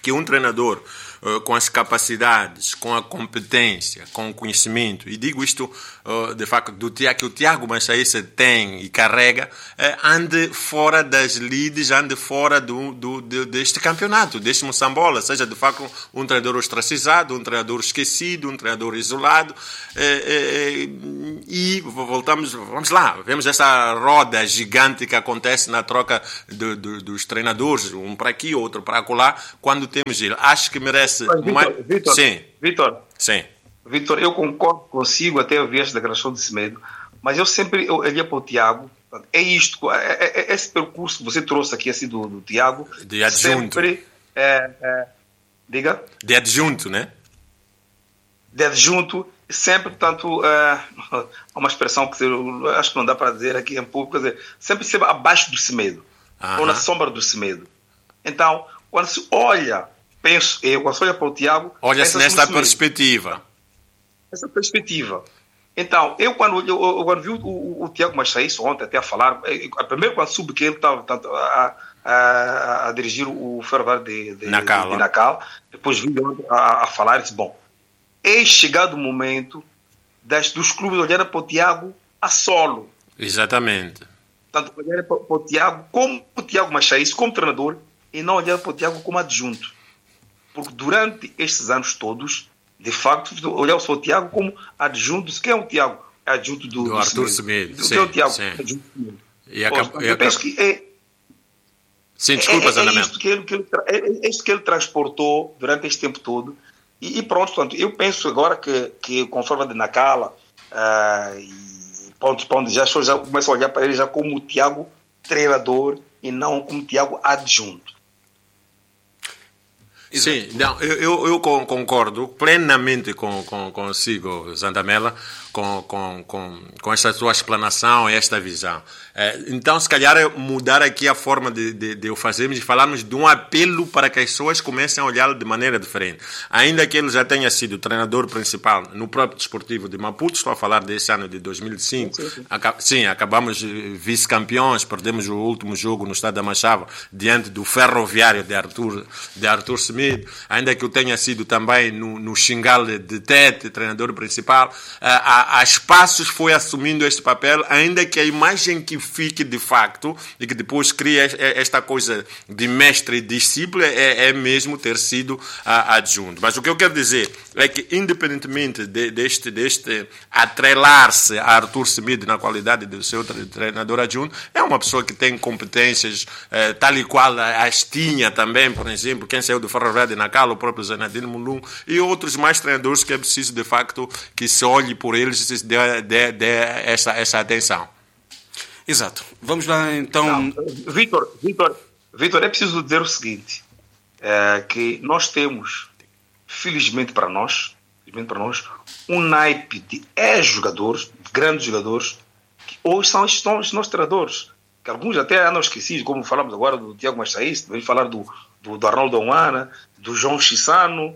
que um treinador uh, com as capacidades, com a competência, com o conhecimento, e digo isto uh, de facto do Tiago, que o Tiago Machaíça tem e carrega, uh, ande fora das lides, ande fora do, do, do, deste campeonato, deste Moçambola, seja de facto um treinador ostracizado, um treinador esquecido, um treinador isolado, uh, uh, e voltamos, vamos lá, vemos essa roda gigante que acontece na troca de, de, dos treinadores, um para aqui, outro para acolá, quando temos ele. Acho que merece...
Mas, Vitor,
mais...
Vitor,
Sim.
Vitor,
Sim.
Vitor, eu concordo consigo, até ouvir esta declaração de Semedo, mas eu sempre eu olhei para o Tiago, é isto, é, é, é esse percurso que você trouxe aqui assim do, do Tiago,
de adjunto.
Sempre, é, é, diga?
De adjunto, né?
De adjunto, sempre, portanto, é, há uma expressão que eu acho que não dá para dizer aqui em público, quer dizer, sempre, sempre abaixo do Semedo,
Aham.
ou na sombra do Semedo. Então, quando se olha, penso eu, quando se olha para o Tiago...
Olha-se nesta perspectiva.
Essa perspectiva. Então, eu quando, eu, eu, quando vi o, o, o Tiago Machaíça ontem até a falar, eu, primeiro quando soube que ele estava tanto, a, a, a dirigir o Ferroviário de, de,
Nacal,
de, de Nacal, depois vi a, a falar e disse, bom, é chegado o momento das, dos clubes olharem para o Tiago a solo.
Exatamente.
Tanto olharem para, para o Tiago como o Tiago Machaíça, como treinador, e não olharem para o Tiago como adjunto. Porque durante estes anos todos, de facto, olhar o Tiago como adjunto. Quem é o Tiago? É adjunto do,
do, do Arthur Semedo.
Quem é o Tiago?
Sim.
Adjunto do Semedo.
E acaba,
Poxa,
e
eu
acaba...
penso que é...
Sim, desculpa,
é, é,
é
isto que ele, que ele, é isto que ele transportou durante este tempo todo. E, e pronto, portanto, eu penso agora que, que conforme a de Nacala, uh, e ponto, ponto, já, já começam a olhar para ele já como o Tiago treinador e não como o Tiago adjunto.
Sim, não, eu, eu, eu concordo plenamente com, com, consigo, Zandamela, com, com, com, com esta sua explanação e esta visão. É, então, se calhar, é mudar aqui a forma de, de, de o fazermos e falarmos de um apelo para que as pessoas comecem a olhar de maneira diferente. Ainda que ele já tenha sido treinador principal no próprio Desportivo de Maputo, estou a falar desse ano de dois mil e cinco. Sim, sim. Aca- sim acabamos vice-campeões, perdemos o último jogo no Estado da Machava diante do Ferroviário de Arthur, de Arthur Semedo. Ainda que eu tenha sido também no, no Xingal de Tete, treinador principal, a, a, a espaços foi assumindo este papel, ainda que a imagem que fique de facto e que depois cria esta coisa de mestre e discípulo é, é mesmo ter sido a, adjunto. Mas o que eu quero dizer é que, independentemente de, deste, deste atrelar-se a Arthur Semedo na qualidade do seu treinador adjunto, é uma pessoa que tem competências eh, tal e qual as tinha também, por exemplo, quem saiu do Ferroviário de Nacal, o próprio Zanadino Mulum e outros mais treinadores que é preciso de facto que se olhe por eles e se dê, dê, dê essa, essa atenção.
Exato. Vamos lá, então...
Vitor, Vitor, Vitor, é preciso dizer o seguinte, é, que nós temos, felizmente para nós, felizmente para nós, um naipe de ex-jogadores, de grandes jogadores, que hoje são estes nossos, nossos treinadores, que alguns até andam esquecidos, como falamos agora do Tiago Machaíça, vamos falar do, do, do Arnaldo Oana, do João Chissano,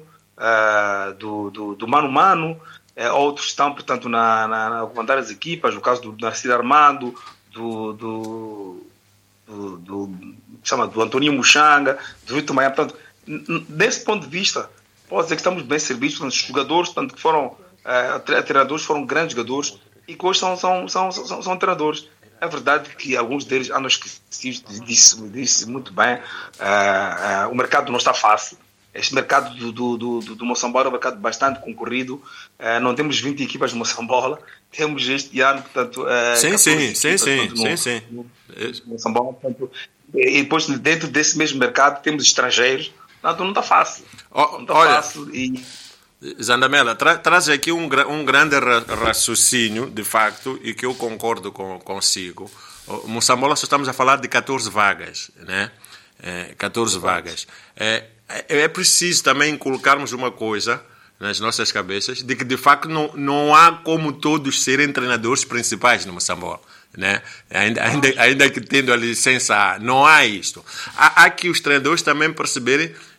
uh, do, do, do Mano Mano, uh, outros estão, portanto, na, na, na comandar as equipas, no caso do Narciso Armando, do, do, do, do, chama, do Antoninho Muxanga, do Vitor Maia. Portanto, desse ponto de vista, pode dizer que estamos bem servidos. Portanto, os jogadores, portanto, que foram uh, treinadores, foram grandes jogadores e que hoje são, são, são, são, são treinadores. É verdade que alguns deles andam esquecidos, disse, disse muito bem, uh, uh, o mercado não está fácil. Este mercado do, do, do, do Moçambola é um mercado bastante concorrido. Uh, não temos vinte equipas no Moçambola. Temos este ano, portanto... Uh,
sim, sim, sim,
equipas,
sim,
portanto, no,
sim, sim.
No, no Moçambola, portanto, e depois, dentro desse mesmo mercado, temos estrangeiros. Portanto, não está fácil.
Oh,
não está
olha,
fácil e...
Zandamela, tra traz aqui um, um grande ra raciocínio, de facto, e que eu concordo com, consigo. O Moçambola só estamos a falar de catorze vagas, né? É, catorze vagas. É, é preciso também colocarmos uma coisa nas nossas cabeças, de que, de facto, não, não há como todos serem treinadores principais no Moçambola. Né? Ainda, ainda, ainda que tendo a licença A, não há isto. Há, há que os treinadores também perceberem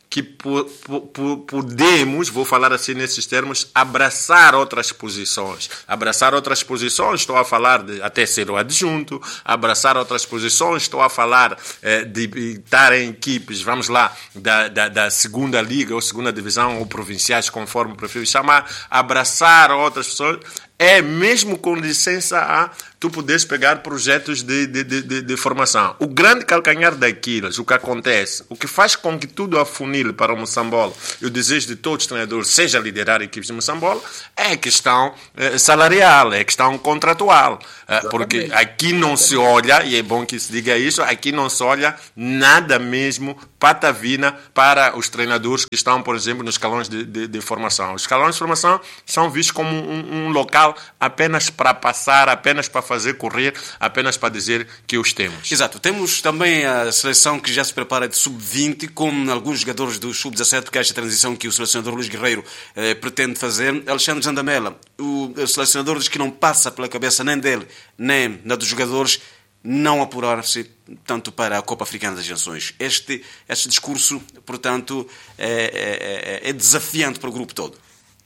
que po, po, podemos, vou falar assim nesses termos, abraçar outras posições. Abraçar outras posições, estou a falar de até ser o adjunto, abraçar outras posições, estou a falar eh, de estar em equipes, vamos lá, da, da, da segunda liga ou segunda divisão ou provinciais, conforme prefiro chamar, abraçar outras pessoas. É mesmo com licença a tu poderes pegar projetos de, de, de, de formação. O grande calcanhar daquilo, o que acontece, o que faz com que tudo afunile para o Moçambola e o desejo de todos os treinadores seja liderar equipes de Moçambola, é questão eh, salarial, é questão contratual. Eh, porque aqui não se olha, e é bom que se diga isso, aqui não se olha nada mesmo patavina para os treinadores que estão, por exemplo, nos escalões de, de, de formação. Os escalões de formação são vistos como um, um local apenas para passar, apenas para fazer correr, apenas para dizer que os temos.
Exato. Temos também a seleção que já se prepara de sub vinte, com alguns jogadores do sub dezassete, porque esta transição que o selecionador Luís Guerreiro eh, pretende fazer. Alexandre Zandamela, o, o selecionador diz que não passa pela cabeça nem dele, nem na dos jogadores, não apurar-se tanto para a Copa Africana das Nações. Este, este discurso, portanto, é, é, é desafiante para o grupo todo.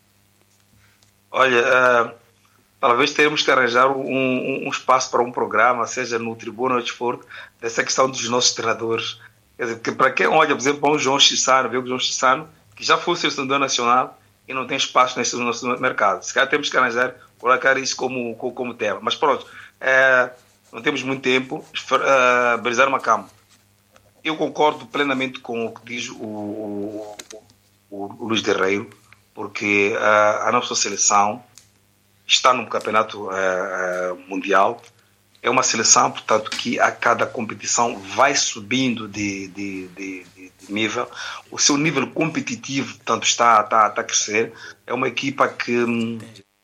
Olha, uh, talvez teremos que arranjar um, um espaço para um programa, seja no Tribuna ou de Desporto, dessa questão dos nossos treinadores. Quer dizer, que para quem olha, por exemplo, para o João Chissano, vê o João Chissano, que já foi selecionador nacional e não tem espaço nesse nosso mercado. Se calhar temos que arranjar, colocar isso como, como, como tema. Mas pronto, uh, não temos muito tempo, uh, brisar uma cama. Eu concordo plenamente com o que diz o, o, o, o Luís Guerreiro, porque uh, a nossa seleção está num campeonato uh, mundial. É uma seleção, portanto, que a cada competição vai subindo de, de, de, de, de nível. O seu nível competitivo, portanto, está, está, está a crescer. É uma equipa que,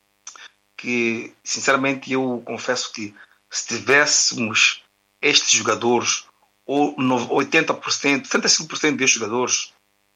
que, sinceramente, eu confesso que se tivéssemos estes jogadores, ou oitenta por cento, setenta e cinco por cento destes jogadores,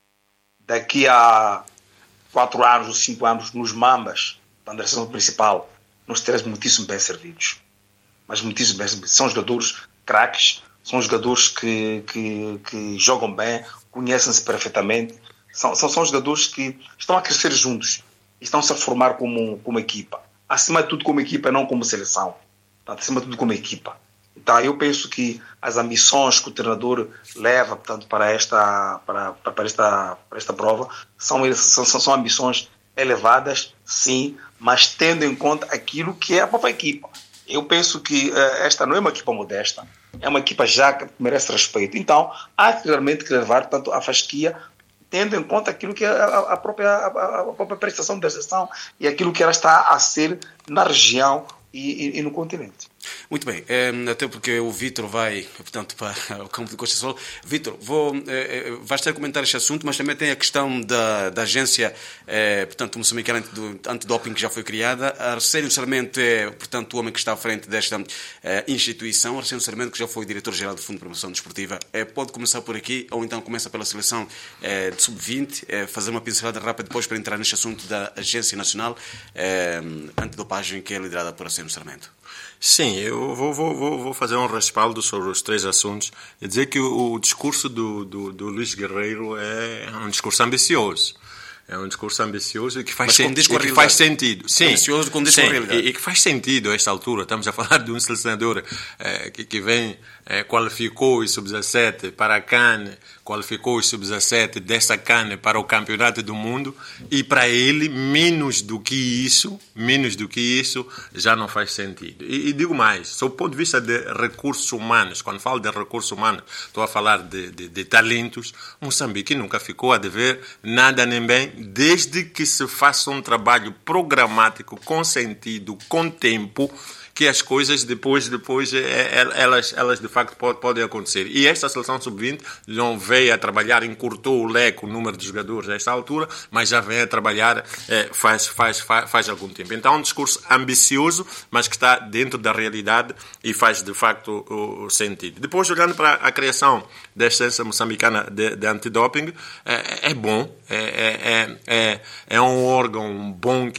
daqui a quatro anos ou cinco anos, nos Mambas, da direção principal, nós teremos muitíssimo bem servidos. Mas muitíssimo bem servidos. São jogadores craques, são jogadores que, que, que jogam bem, conhecem-se perfeitamente, são, são, são jogadores que estão a crescer juntos, estão-se a formar como, como equipa. Acima de tudo como equipa, não como seleção. Portanto, acima de tudo como equipa. Então, eu penso que as ambições que o treinador leva, portanto, para esta, para, para esta, para esta prova são, são, são ambições elevadas, sim, mas tendo em conta aquilo que é a própria equipa. Eu penso que uh, esta não é uma equipa modesta, é uma equipa já que merece respeito. Então, há realmente que levar, portanto, a fasquia, tendo em conta aquilo que é a, a, própria, a, a própria prestação da seleção e aquilo que ela está a ser na região e, e, e no continente.
Muito bem, é, até porque o Vítor vai, portanto, para o campo de Costa Sol. Vítor, vou, é, vais ter a comentar este assunto, mas também tem a questão da, da agência, é, portanto, moçambicana antidoping que já foi criada. Arsénio Sarmento é, portanto, o homem que está à frente desta é, instituição. Arsénio Sarmento, que já foi diretor-geral do Fundo de Promoção Desportiva. É, pode começar por aqui, ou então começa pela seleção é, de sub vinte, é, fazer uma pincelada rápida depois para entrar neste assunto da Agência Nacional é, Antidopagem, que é liderada por Arsénio Sarmento.
Sim, eu vou, vou, vou fazer um respaldo sobre os três assuntos e dizer que o, o discurso do, do, do Luís Guerreiro é um discurso ambicioso. É um discurso ambicioso e que faz, sen- e que faz sentido. Sim, ambicioso com sim, e, e que faz sentido a esta altura. Estamos a falar de um selecionador eh, que, que vem, eh, qualificou os sub dezassete para a CAN, qualificou os sub dezassete dessa CAN para o Campeonato do Mundo e para ele, menos do que isso, menos do que isso, já não faz sentido. E, e digo mais, sob o ponto de vista de recursos humanos, quando falo de recursos humanos, estou a falar de, de, de talentos. Moçambique nunca ficou a dever nada nem bem, desde que se faça um trabalho programático, com sentido, com tempo, que as coisas depois, depois elas, elas de facto podem acontecer. E esta seleção sub vinte não veio a trabalhar, encurtou o leque, o número de jogadores a esta altura, mas já vem a trabalhar é, faz, faz, faz, faz algum tempo. Então é um discurso ambicioso, mas que está dentro da realidade e faz de facto o, o sentido. Depois, olhando para a criação da Agência Moçambicana de, de Antidoping, é, é bom, é, é, é, é um órgão bom que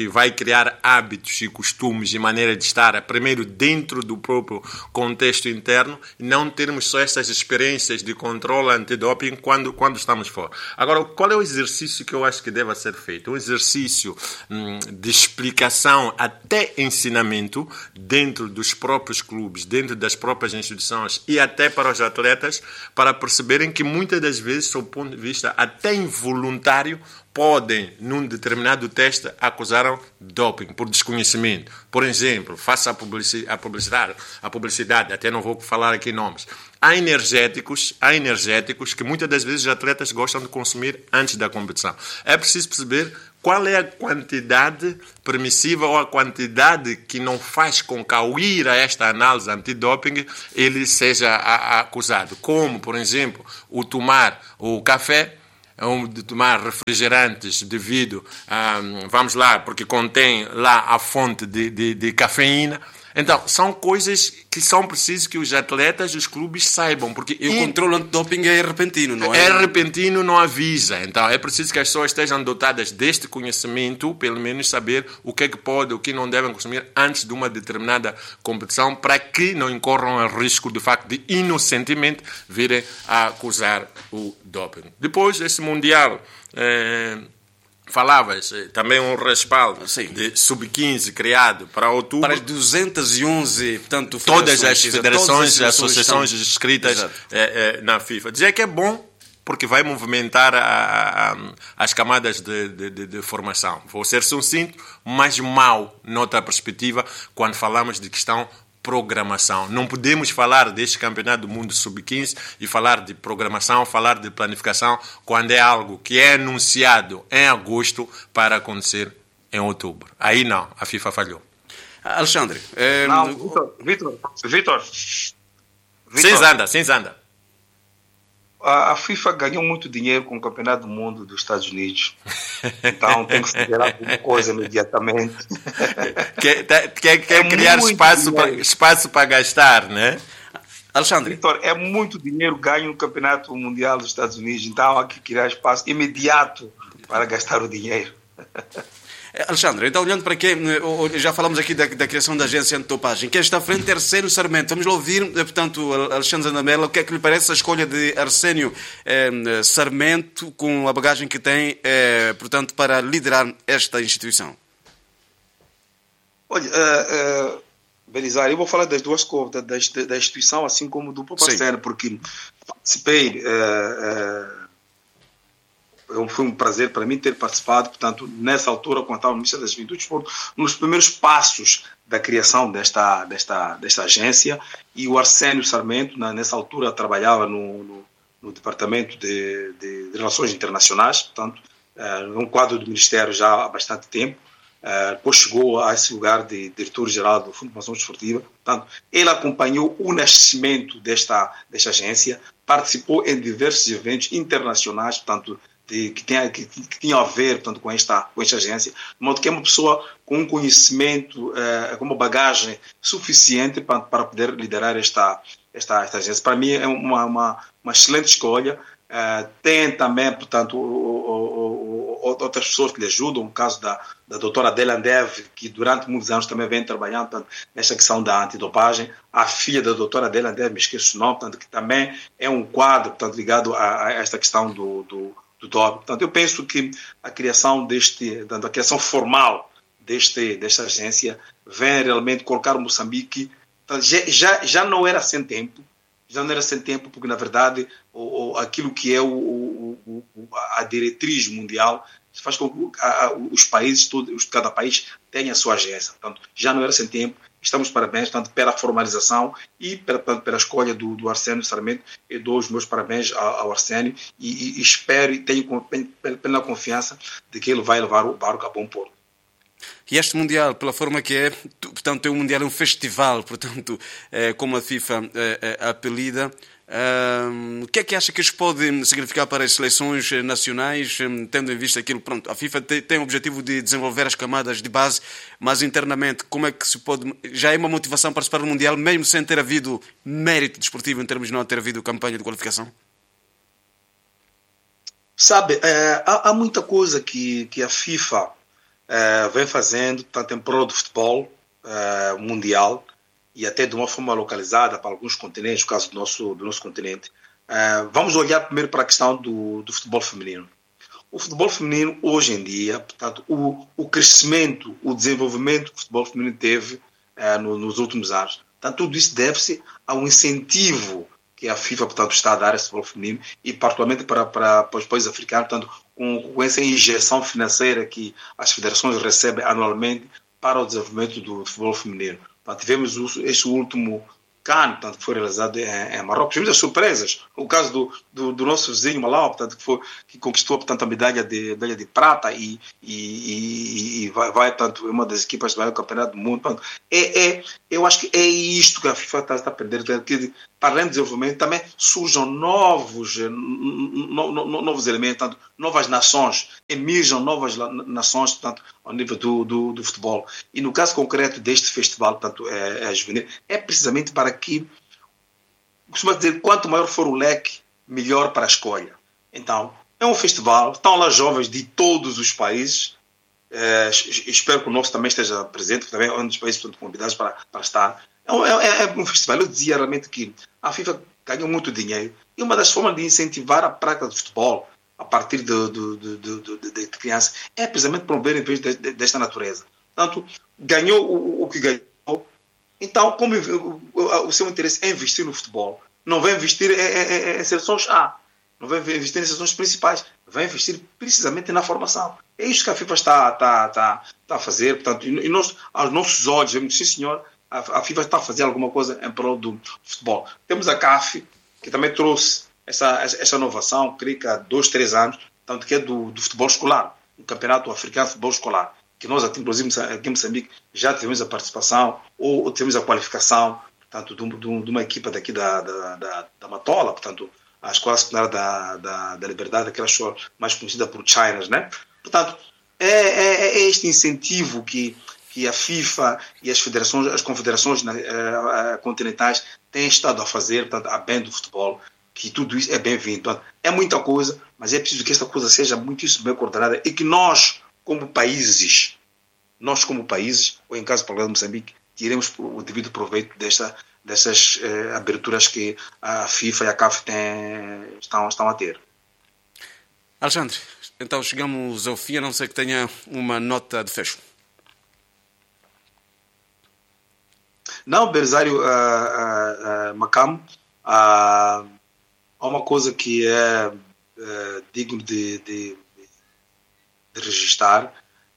que vai criar hábitos e costumes e maneira de estar, primeiro dentro do próprio contexto interno, e não termos só essas experiências de controle antidoping quando, quando estamos fora. Agora, qual é o exercício que eu acho que deve ser feito? Um exercício hum, de explicação até ensinamento dentro dos próprios clubes, dentro das próprias instituições e até para os atletas, para perceberem que muitas das vezes, do ponto de vista até involuntário, podem, num determinado teste, acusar doping por desconhecimento. Por exemplo, faça a publicidade, a publicidade, a publicidade, até não vou falar aqui nomes. Há energéticos, há energéticos que muitas das vezes os atletas gostam de consumir antes da competição. É preciso perceber qual é a quantidade permissiva ou a quantidade que não faz com que, ao ir a esta análise antidoping, ele seja a, a acusado. Como, por exemplo, o tomar o café, de tomar refrigerantes devido a, vamos lá, porque contém lá a fonte de, de, de cafeína. Então, são coisas que são precisas que os atletas, os clubes saibam. Porque
e o controle antidoping é repentino, não é?
É repentino, não avisa. Então, é preciso que as pessoas estejam dotadas deste conhecimento, pelo menos saber o que é que pode, o que não devem consumir antes de uma determinada competição, para que não incorram o risco, de facto, de inocentemente virem a acusar o doping. Depois, esse Mundial... É... Falavas também um respaldo Sim. de sub quinze criado para outubro.
Para as duzentas e onze, portanto,
todas as federações e associações estão... inscritas é, é, na FIFA. Dizer que é bom porque vai movimentar a, a, as camadas de, de, de, de formação. Vou ser sucinto, mas mau, noutra perspectiva, quando falamos de questão programação. Não podemos falar deste campeonato do mundo sub quinze e falar de programação, falar de planificação, quando é algo que é anunciado em agosto para acontecer em outubro. Aí não, a FIFA falhou.
Alexandre. É...
Não, Vitor, Vitor, Vitor.
Sem zanda, sem zanda.
A FIFA ganhou muito dinheiro com o Campeonato do Mundo dos Estados Unidos. Então tem que se fazer alguma coisa imediatamente.
Quer, quer, quer é criar espaço para, espaço para gastar, né?
Alexandre.
Vitor, é muito dinheiro ganho no Campeonato Mundial dos Estados Unidos. Então há que criar espaço imediato para gastar o dinheiro.
Alexandre, então olhando para quem, já falamos aqui da, da criação da agência antidopagem, quem está à frente é Arsénio Sarmento. Vamos lá ouvir, portanto, Alexandre Zandamela, o que é que lhe parece a escolha de Arsénio eh, Sarmento, com a bagagem que tem, eh, portanto, para liderar esta instituição?
Olha, uh, uh, Belisário, eu vou falar das duas coisas, da, da, da instituição, assim como do próprio Arsénio, porque participei... Uh, uh, Foi um prazer para mim ter participado, portanto, nessa altura, quando estava no Ministério da Juventude e Desporto, nos primeiros passos da criação desta, desta, desta agência, e o Arsénio Sarmento, na, nessa altura, trabalhava no, no, no Departamento de, de, de Relações Internacionais, portanto, uh, num quadro do Ministério já há bastante tempo, uh, depois chegou a esse lugar de diretor-geral do Fundo de Promoção Desportiva, portanto, ele acompanhou o nascimento desta, desta agência, participou em diversos eventos internacionais, portanto, De, que, tinha, que, que tinha a ver, portanto, com esta, com esta agência, de modo que é uma pessoa com um conhecimento, uh, com uma bagagem suficiente para, para poder liderar esta, esta, esta agência. Para mim é uma, uma, uma excelente escolha. Uh, tem também, portanto, o, o, o, outras pessoas que lhe ajudam, o caso da, da doutora Adela Andev, que durante muitos anos também vem trabalhando, portanto, nesta questão da antidopagem. A filha da doutora Adela Andev, me esqueço o nome, portanto, que também é um quadro, portanto, ligado a, a esta questão do, do Portanto, eu penso que a criação deste, a criação formal deste, desta agência vem realmente colocar o Moçambique, já, já, já não era sem tempo, já não era sem tempo, porque na verdade o, o, aquilo que é o, o, o, a diretriz mundial faz com que a, a, os países, todos, cada país tenha a sua agência. Portanto, já não era sem tempo. Estamos parabéns, tanto pela formalização e pela, pela escolha do, do Arsénio Sarmento. Eu dou os meus parabéns ao, ao Arsénio e, e, e espero e tenho plena confiança de que ele vai levar o barco a bom porto.
E este Mundial, pela forma que é, portanto, é um Mundial, é um festival, portanto, é, como a FIFA é, é, apelida. Um, o que é que acha que isto pode significar para as seleções nacionais, tendo em vista aquilo? Pronto, a FIFA tem, tem o objetivo de desenvolver as camadas de base, mas internamente, como é que se pode... Já é uma motivação para participar do Mundial, mesmo sem ter havido mérito desportivo, em termos de não ter havido campanha de qualificação?
Sabe, é, há, há muita coisa que, que a FIFA uh, vem fazendo, tanto em prol do futebol uh, mundial e até de uma forma localizada para alguns continentes, no caso do nosso, do nosso continente. Uh, vamos olhar primeiro para a questão do, do futebol feminino. O futebol feminino, hoje em dia, portanto, o, o crescimento, o desenvolvimento que o futebol feminino teve uh, no, nos últimos anos, portanto, tudo isso deve-se a um incentivo que a FIFA, portanto, está a dar ao futebol feminino e particularmente para, para, para os países africanos, portanto, com, com essa injeção financeira que as federações recebem anualmente para o desenvolvimento do futebol feminino. Portanto, tivemos este último CAN, portanto, que foi realizado em, em Marrocos. Tivemos as surpresas. O caso do, do, do nosso vizinho Malau, portanto, que, foi, que conquistou, portanto, a medalha de, medalha de prata e, e, e, e vai, vai, portanto, uma das equipas do maior campeonato do mundo. Portanto, é, é, eu acho que é isto que a FIFA está, está a aprender, que para além do desenvolvimento também surjam novos, no, no, novos elementos, portanto, novas nações, emerjam novas nações, portanto, ao nível do, do, do futebol. E no caso concreto deste festival, portanto, é, é juvenil, é precisamente para que, costuma dizer, quanto maior for o leque, melhor para a escolha. Então, é um festival, estão lá jovens de todos os países, é, espero que o nosso também esteja presente, também é um dos países, portanto, convidados para, para estar. É um, é, é um festival, eu dizia realmente que a FIFA ganhou muito dinheiro e uma das formas de incentivar a prática do futebol a partir de, de, de, de, de, de crianças é precisamente promover eventos de, de, desta natureza. Portanto, ganhou o, o que ganhou. Então, como o, o seu interesse é investir no futebol, não vai investir em, em, em seleções A, não vai investir em seleções principais, vai investir precisamente na formação. É isto que a FIFA está, está, está, está a fazer. Portanto, e nós, aos nossos olhos, vemos, sim senhor, a FIFA está a fazer alguma coisa em prol do futebol. Temos a C A F, que também trouxe essa, essa inovação, creio que há dois, três anos, tanto que é do, do futebol escolar, o Campeonato Africano de Futebol Escolar, que nós, inclusive, aqui em Moçambique, já tivemos a participação ou tivemos a qualificação, portanto, de, de, de uma equipa daqui da, da, da, da Matola, portanto, a escola secundária da, da, da Liberdade, aquela escola mais conhecida por Chinas, né? Portanto, é, é, é este incentivo que que a FIFA e as federações, as confederações uh, continentais têm estado a fazer, portanto, a bem do futebol, que tudo isso é bem-vindo. É muita coisa, mas é preciso que esta coisa seja muitíssimo bem coordenada e que nós, como países, nós como países, ou em caso do Programa de Moçambique, tiremos o devido proveito desta, dessas uh, aberturas que a FIFA e a C A F têm, estão, estão a ter.
Alexandre, então chegamos ao fim, a não ser que tenha uma nota de fecho.
Não, Belisário, uh, uh, uh, Macam, uh, há uma coisa que é uh, digno de, de, de registrar,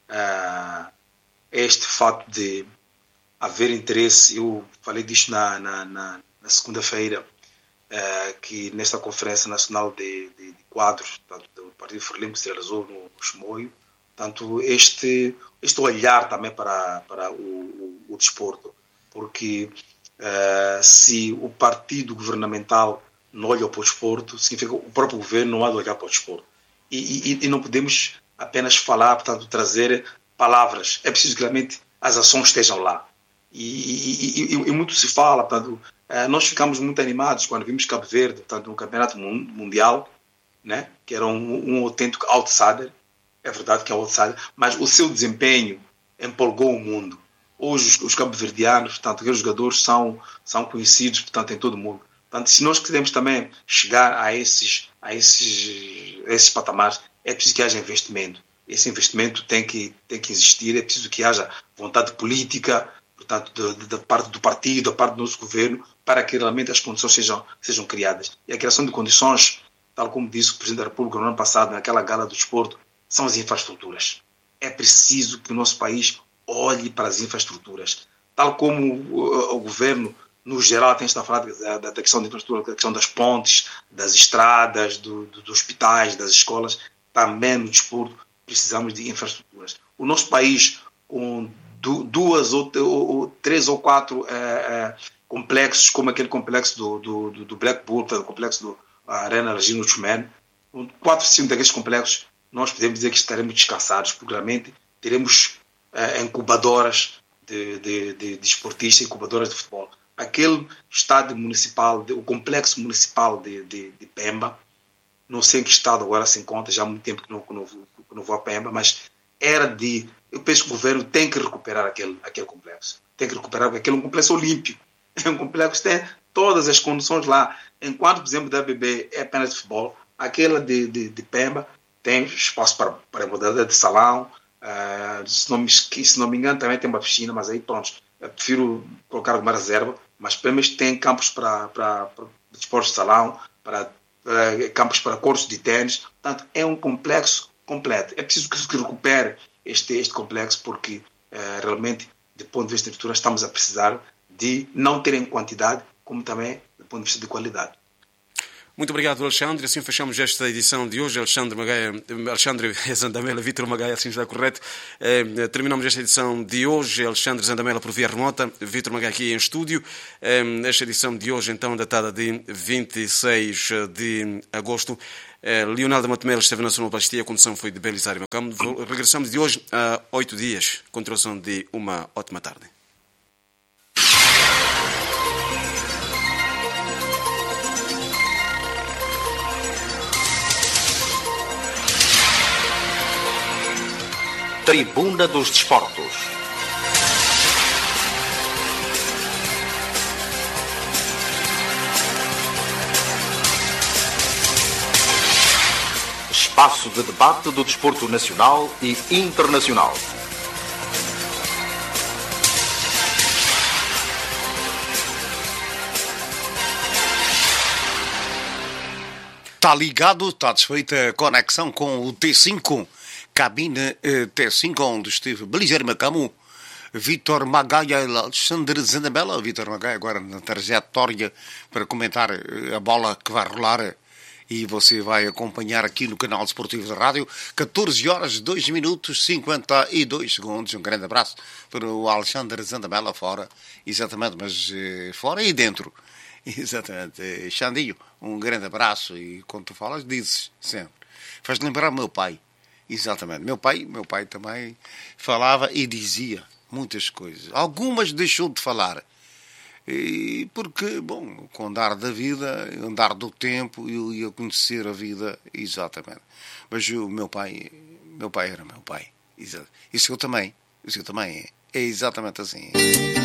uh, é este fato de haver interesse. Eu falei disto na, na, na, na segunda-feira, uh, que nesta Conferência Nacional de, de, de Quadros, portanto, do Partido Frelimo, que se realizou no, no Chimoio, portanto, este, este olhar também para, para o, o, o desporto. Porque uh, se o partido governamental não olha para o desporto, significa que o próprio governo não há de olhar para o desporto. E, e, e não podemos apenas falar, portanto, trazer palavras. É preciso que realmente as ações estejam lá. E, e, e, e muito se fala, portanto, uh, nós ficamos muito animados quando vimos Cabo Verde, portanto, no campeonato mundial, né, que era um, um autêntico outsider. É verdade que é outsider, mas o seu desempenho empolgou o mundo. Hoje os, os cabo-verdianos, portanto, aqueles jogadores são, são conhecidos, portanto, em todo o mundo. Portanto, se nós queremos também chegar a esses, a esses, a esses patamares, é preciso que haja investimento. Esse investimento tem que, tem que existir, é preciso que haja vontade política, portanto, da parte do partido, da parte do nosso governo, para que realmente as condições sejam, sejam criadas. E a criação de condições, tal como disse o Presidente da República no ano passado, naquela gala do desporto, são as infraestruturas. É preciso que o nosso país olhe para as infraestruturas. Tal como o, o governo, no geral, tem estado a falar da, da, da questão da infraestrutura, da questão das pontes, das estradas, do, do, dos hospitais, das escolas, também no desporto precisamos de infraestruturas. O nosso país, com du, duas ou, ou três ou quatro é, é, complexos, como aquele complexo do, do, do Black Bull, o complexo do Arena Regina Chumene, quatro, cinco daqueles complexos, nós podemos dizer que estaremos descansados, porque realmente teremos é, incubadoras de, de, de, de esportistas, incubadoras de futebol. Aquele estádio municipal, o complexo municipal de, de, de Pemba, não sei em que estado agora se encontra, já há muito tempo que não, que não, que não vou a Pemba, mas era de, eu penso que o governo tem que recuperar aquele, aquele complexo. Tem que recuperar, porque aquele é um complexo olímpico. É um complexo que tem todas as condições lá. Enquanto, por exemplo, da B B é apenas de futebol, aquela de, de, de Pemba tem espaço para, para a modalidade de salão. Uh, se, não me, se não me engano, também tem uma piscina, mas aí pronto, eu prefiro colocar uma reserva. Mas pelo menos tem campos para, para, para desportos de salão, para, uh, campos para cortes de ténis. Portanto, é um complexo completo. É preciso que se recupere este, este complexo, porque uh, realmente, do ponto de vista de estrutura, estamos a precisar de não ter em quantidade, como também do ponto de vista de qualidade.
Muito obrigado, Alexandre. Assim fechamos esta edição de hoje. Alexandre Magaia, Alexandre Zandamela, Vítor Magaia, assim está correto. Eh, terminamos esta edição de hoje. Alexandre Zandamela por via remota, Vítor Magaia aqui em estúdio. Eh, esta edição de hoje, então, datada de vinte e seis de agosto. Eh, Leonardo Matomelo esteve na sonoplastia, a condução foi de Belisário Macamo. Regressamos de hoje a oito dias. Continuação de uma ótima tarde.
Tribuna dos Desportos. Espaço de debate do desporto nacional e internacional.
Está ligado, está desfeita a conexão com o T cinco. Cabine eh, T cinco, onde esteve Belisário Macamo, Vítor Magaia e Alexandre Zandamela. Vítor Magaia agora na trajetória para comentar eh, a bola que vai rolar, e você vai acompanhar aqui no canal Desportivo da Rádio. catorze horas, dois minutos, cinquenta e dois segundos. Um grande abraço para o Alexandre Zandamela, fora, exatamente, mas eh, fora e dentro. Exatamente. Eh, Xandinho, um grande abraço, e quando tu falas, dizes sempre. Faz lembrar o meu pai. Exatamente. Meu pai, meu pai também falava e dizia muitas coisas. Algumas deixou de falar. E porque, bom, com o andar da vida, andar do tempo, eu ia conhecer a vida, exatamente. Mas o meu pai, meu pai era meu pai. Isso eu também, isso eu também é. É exatamente assim.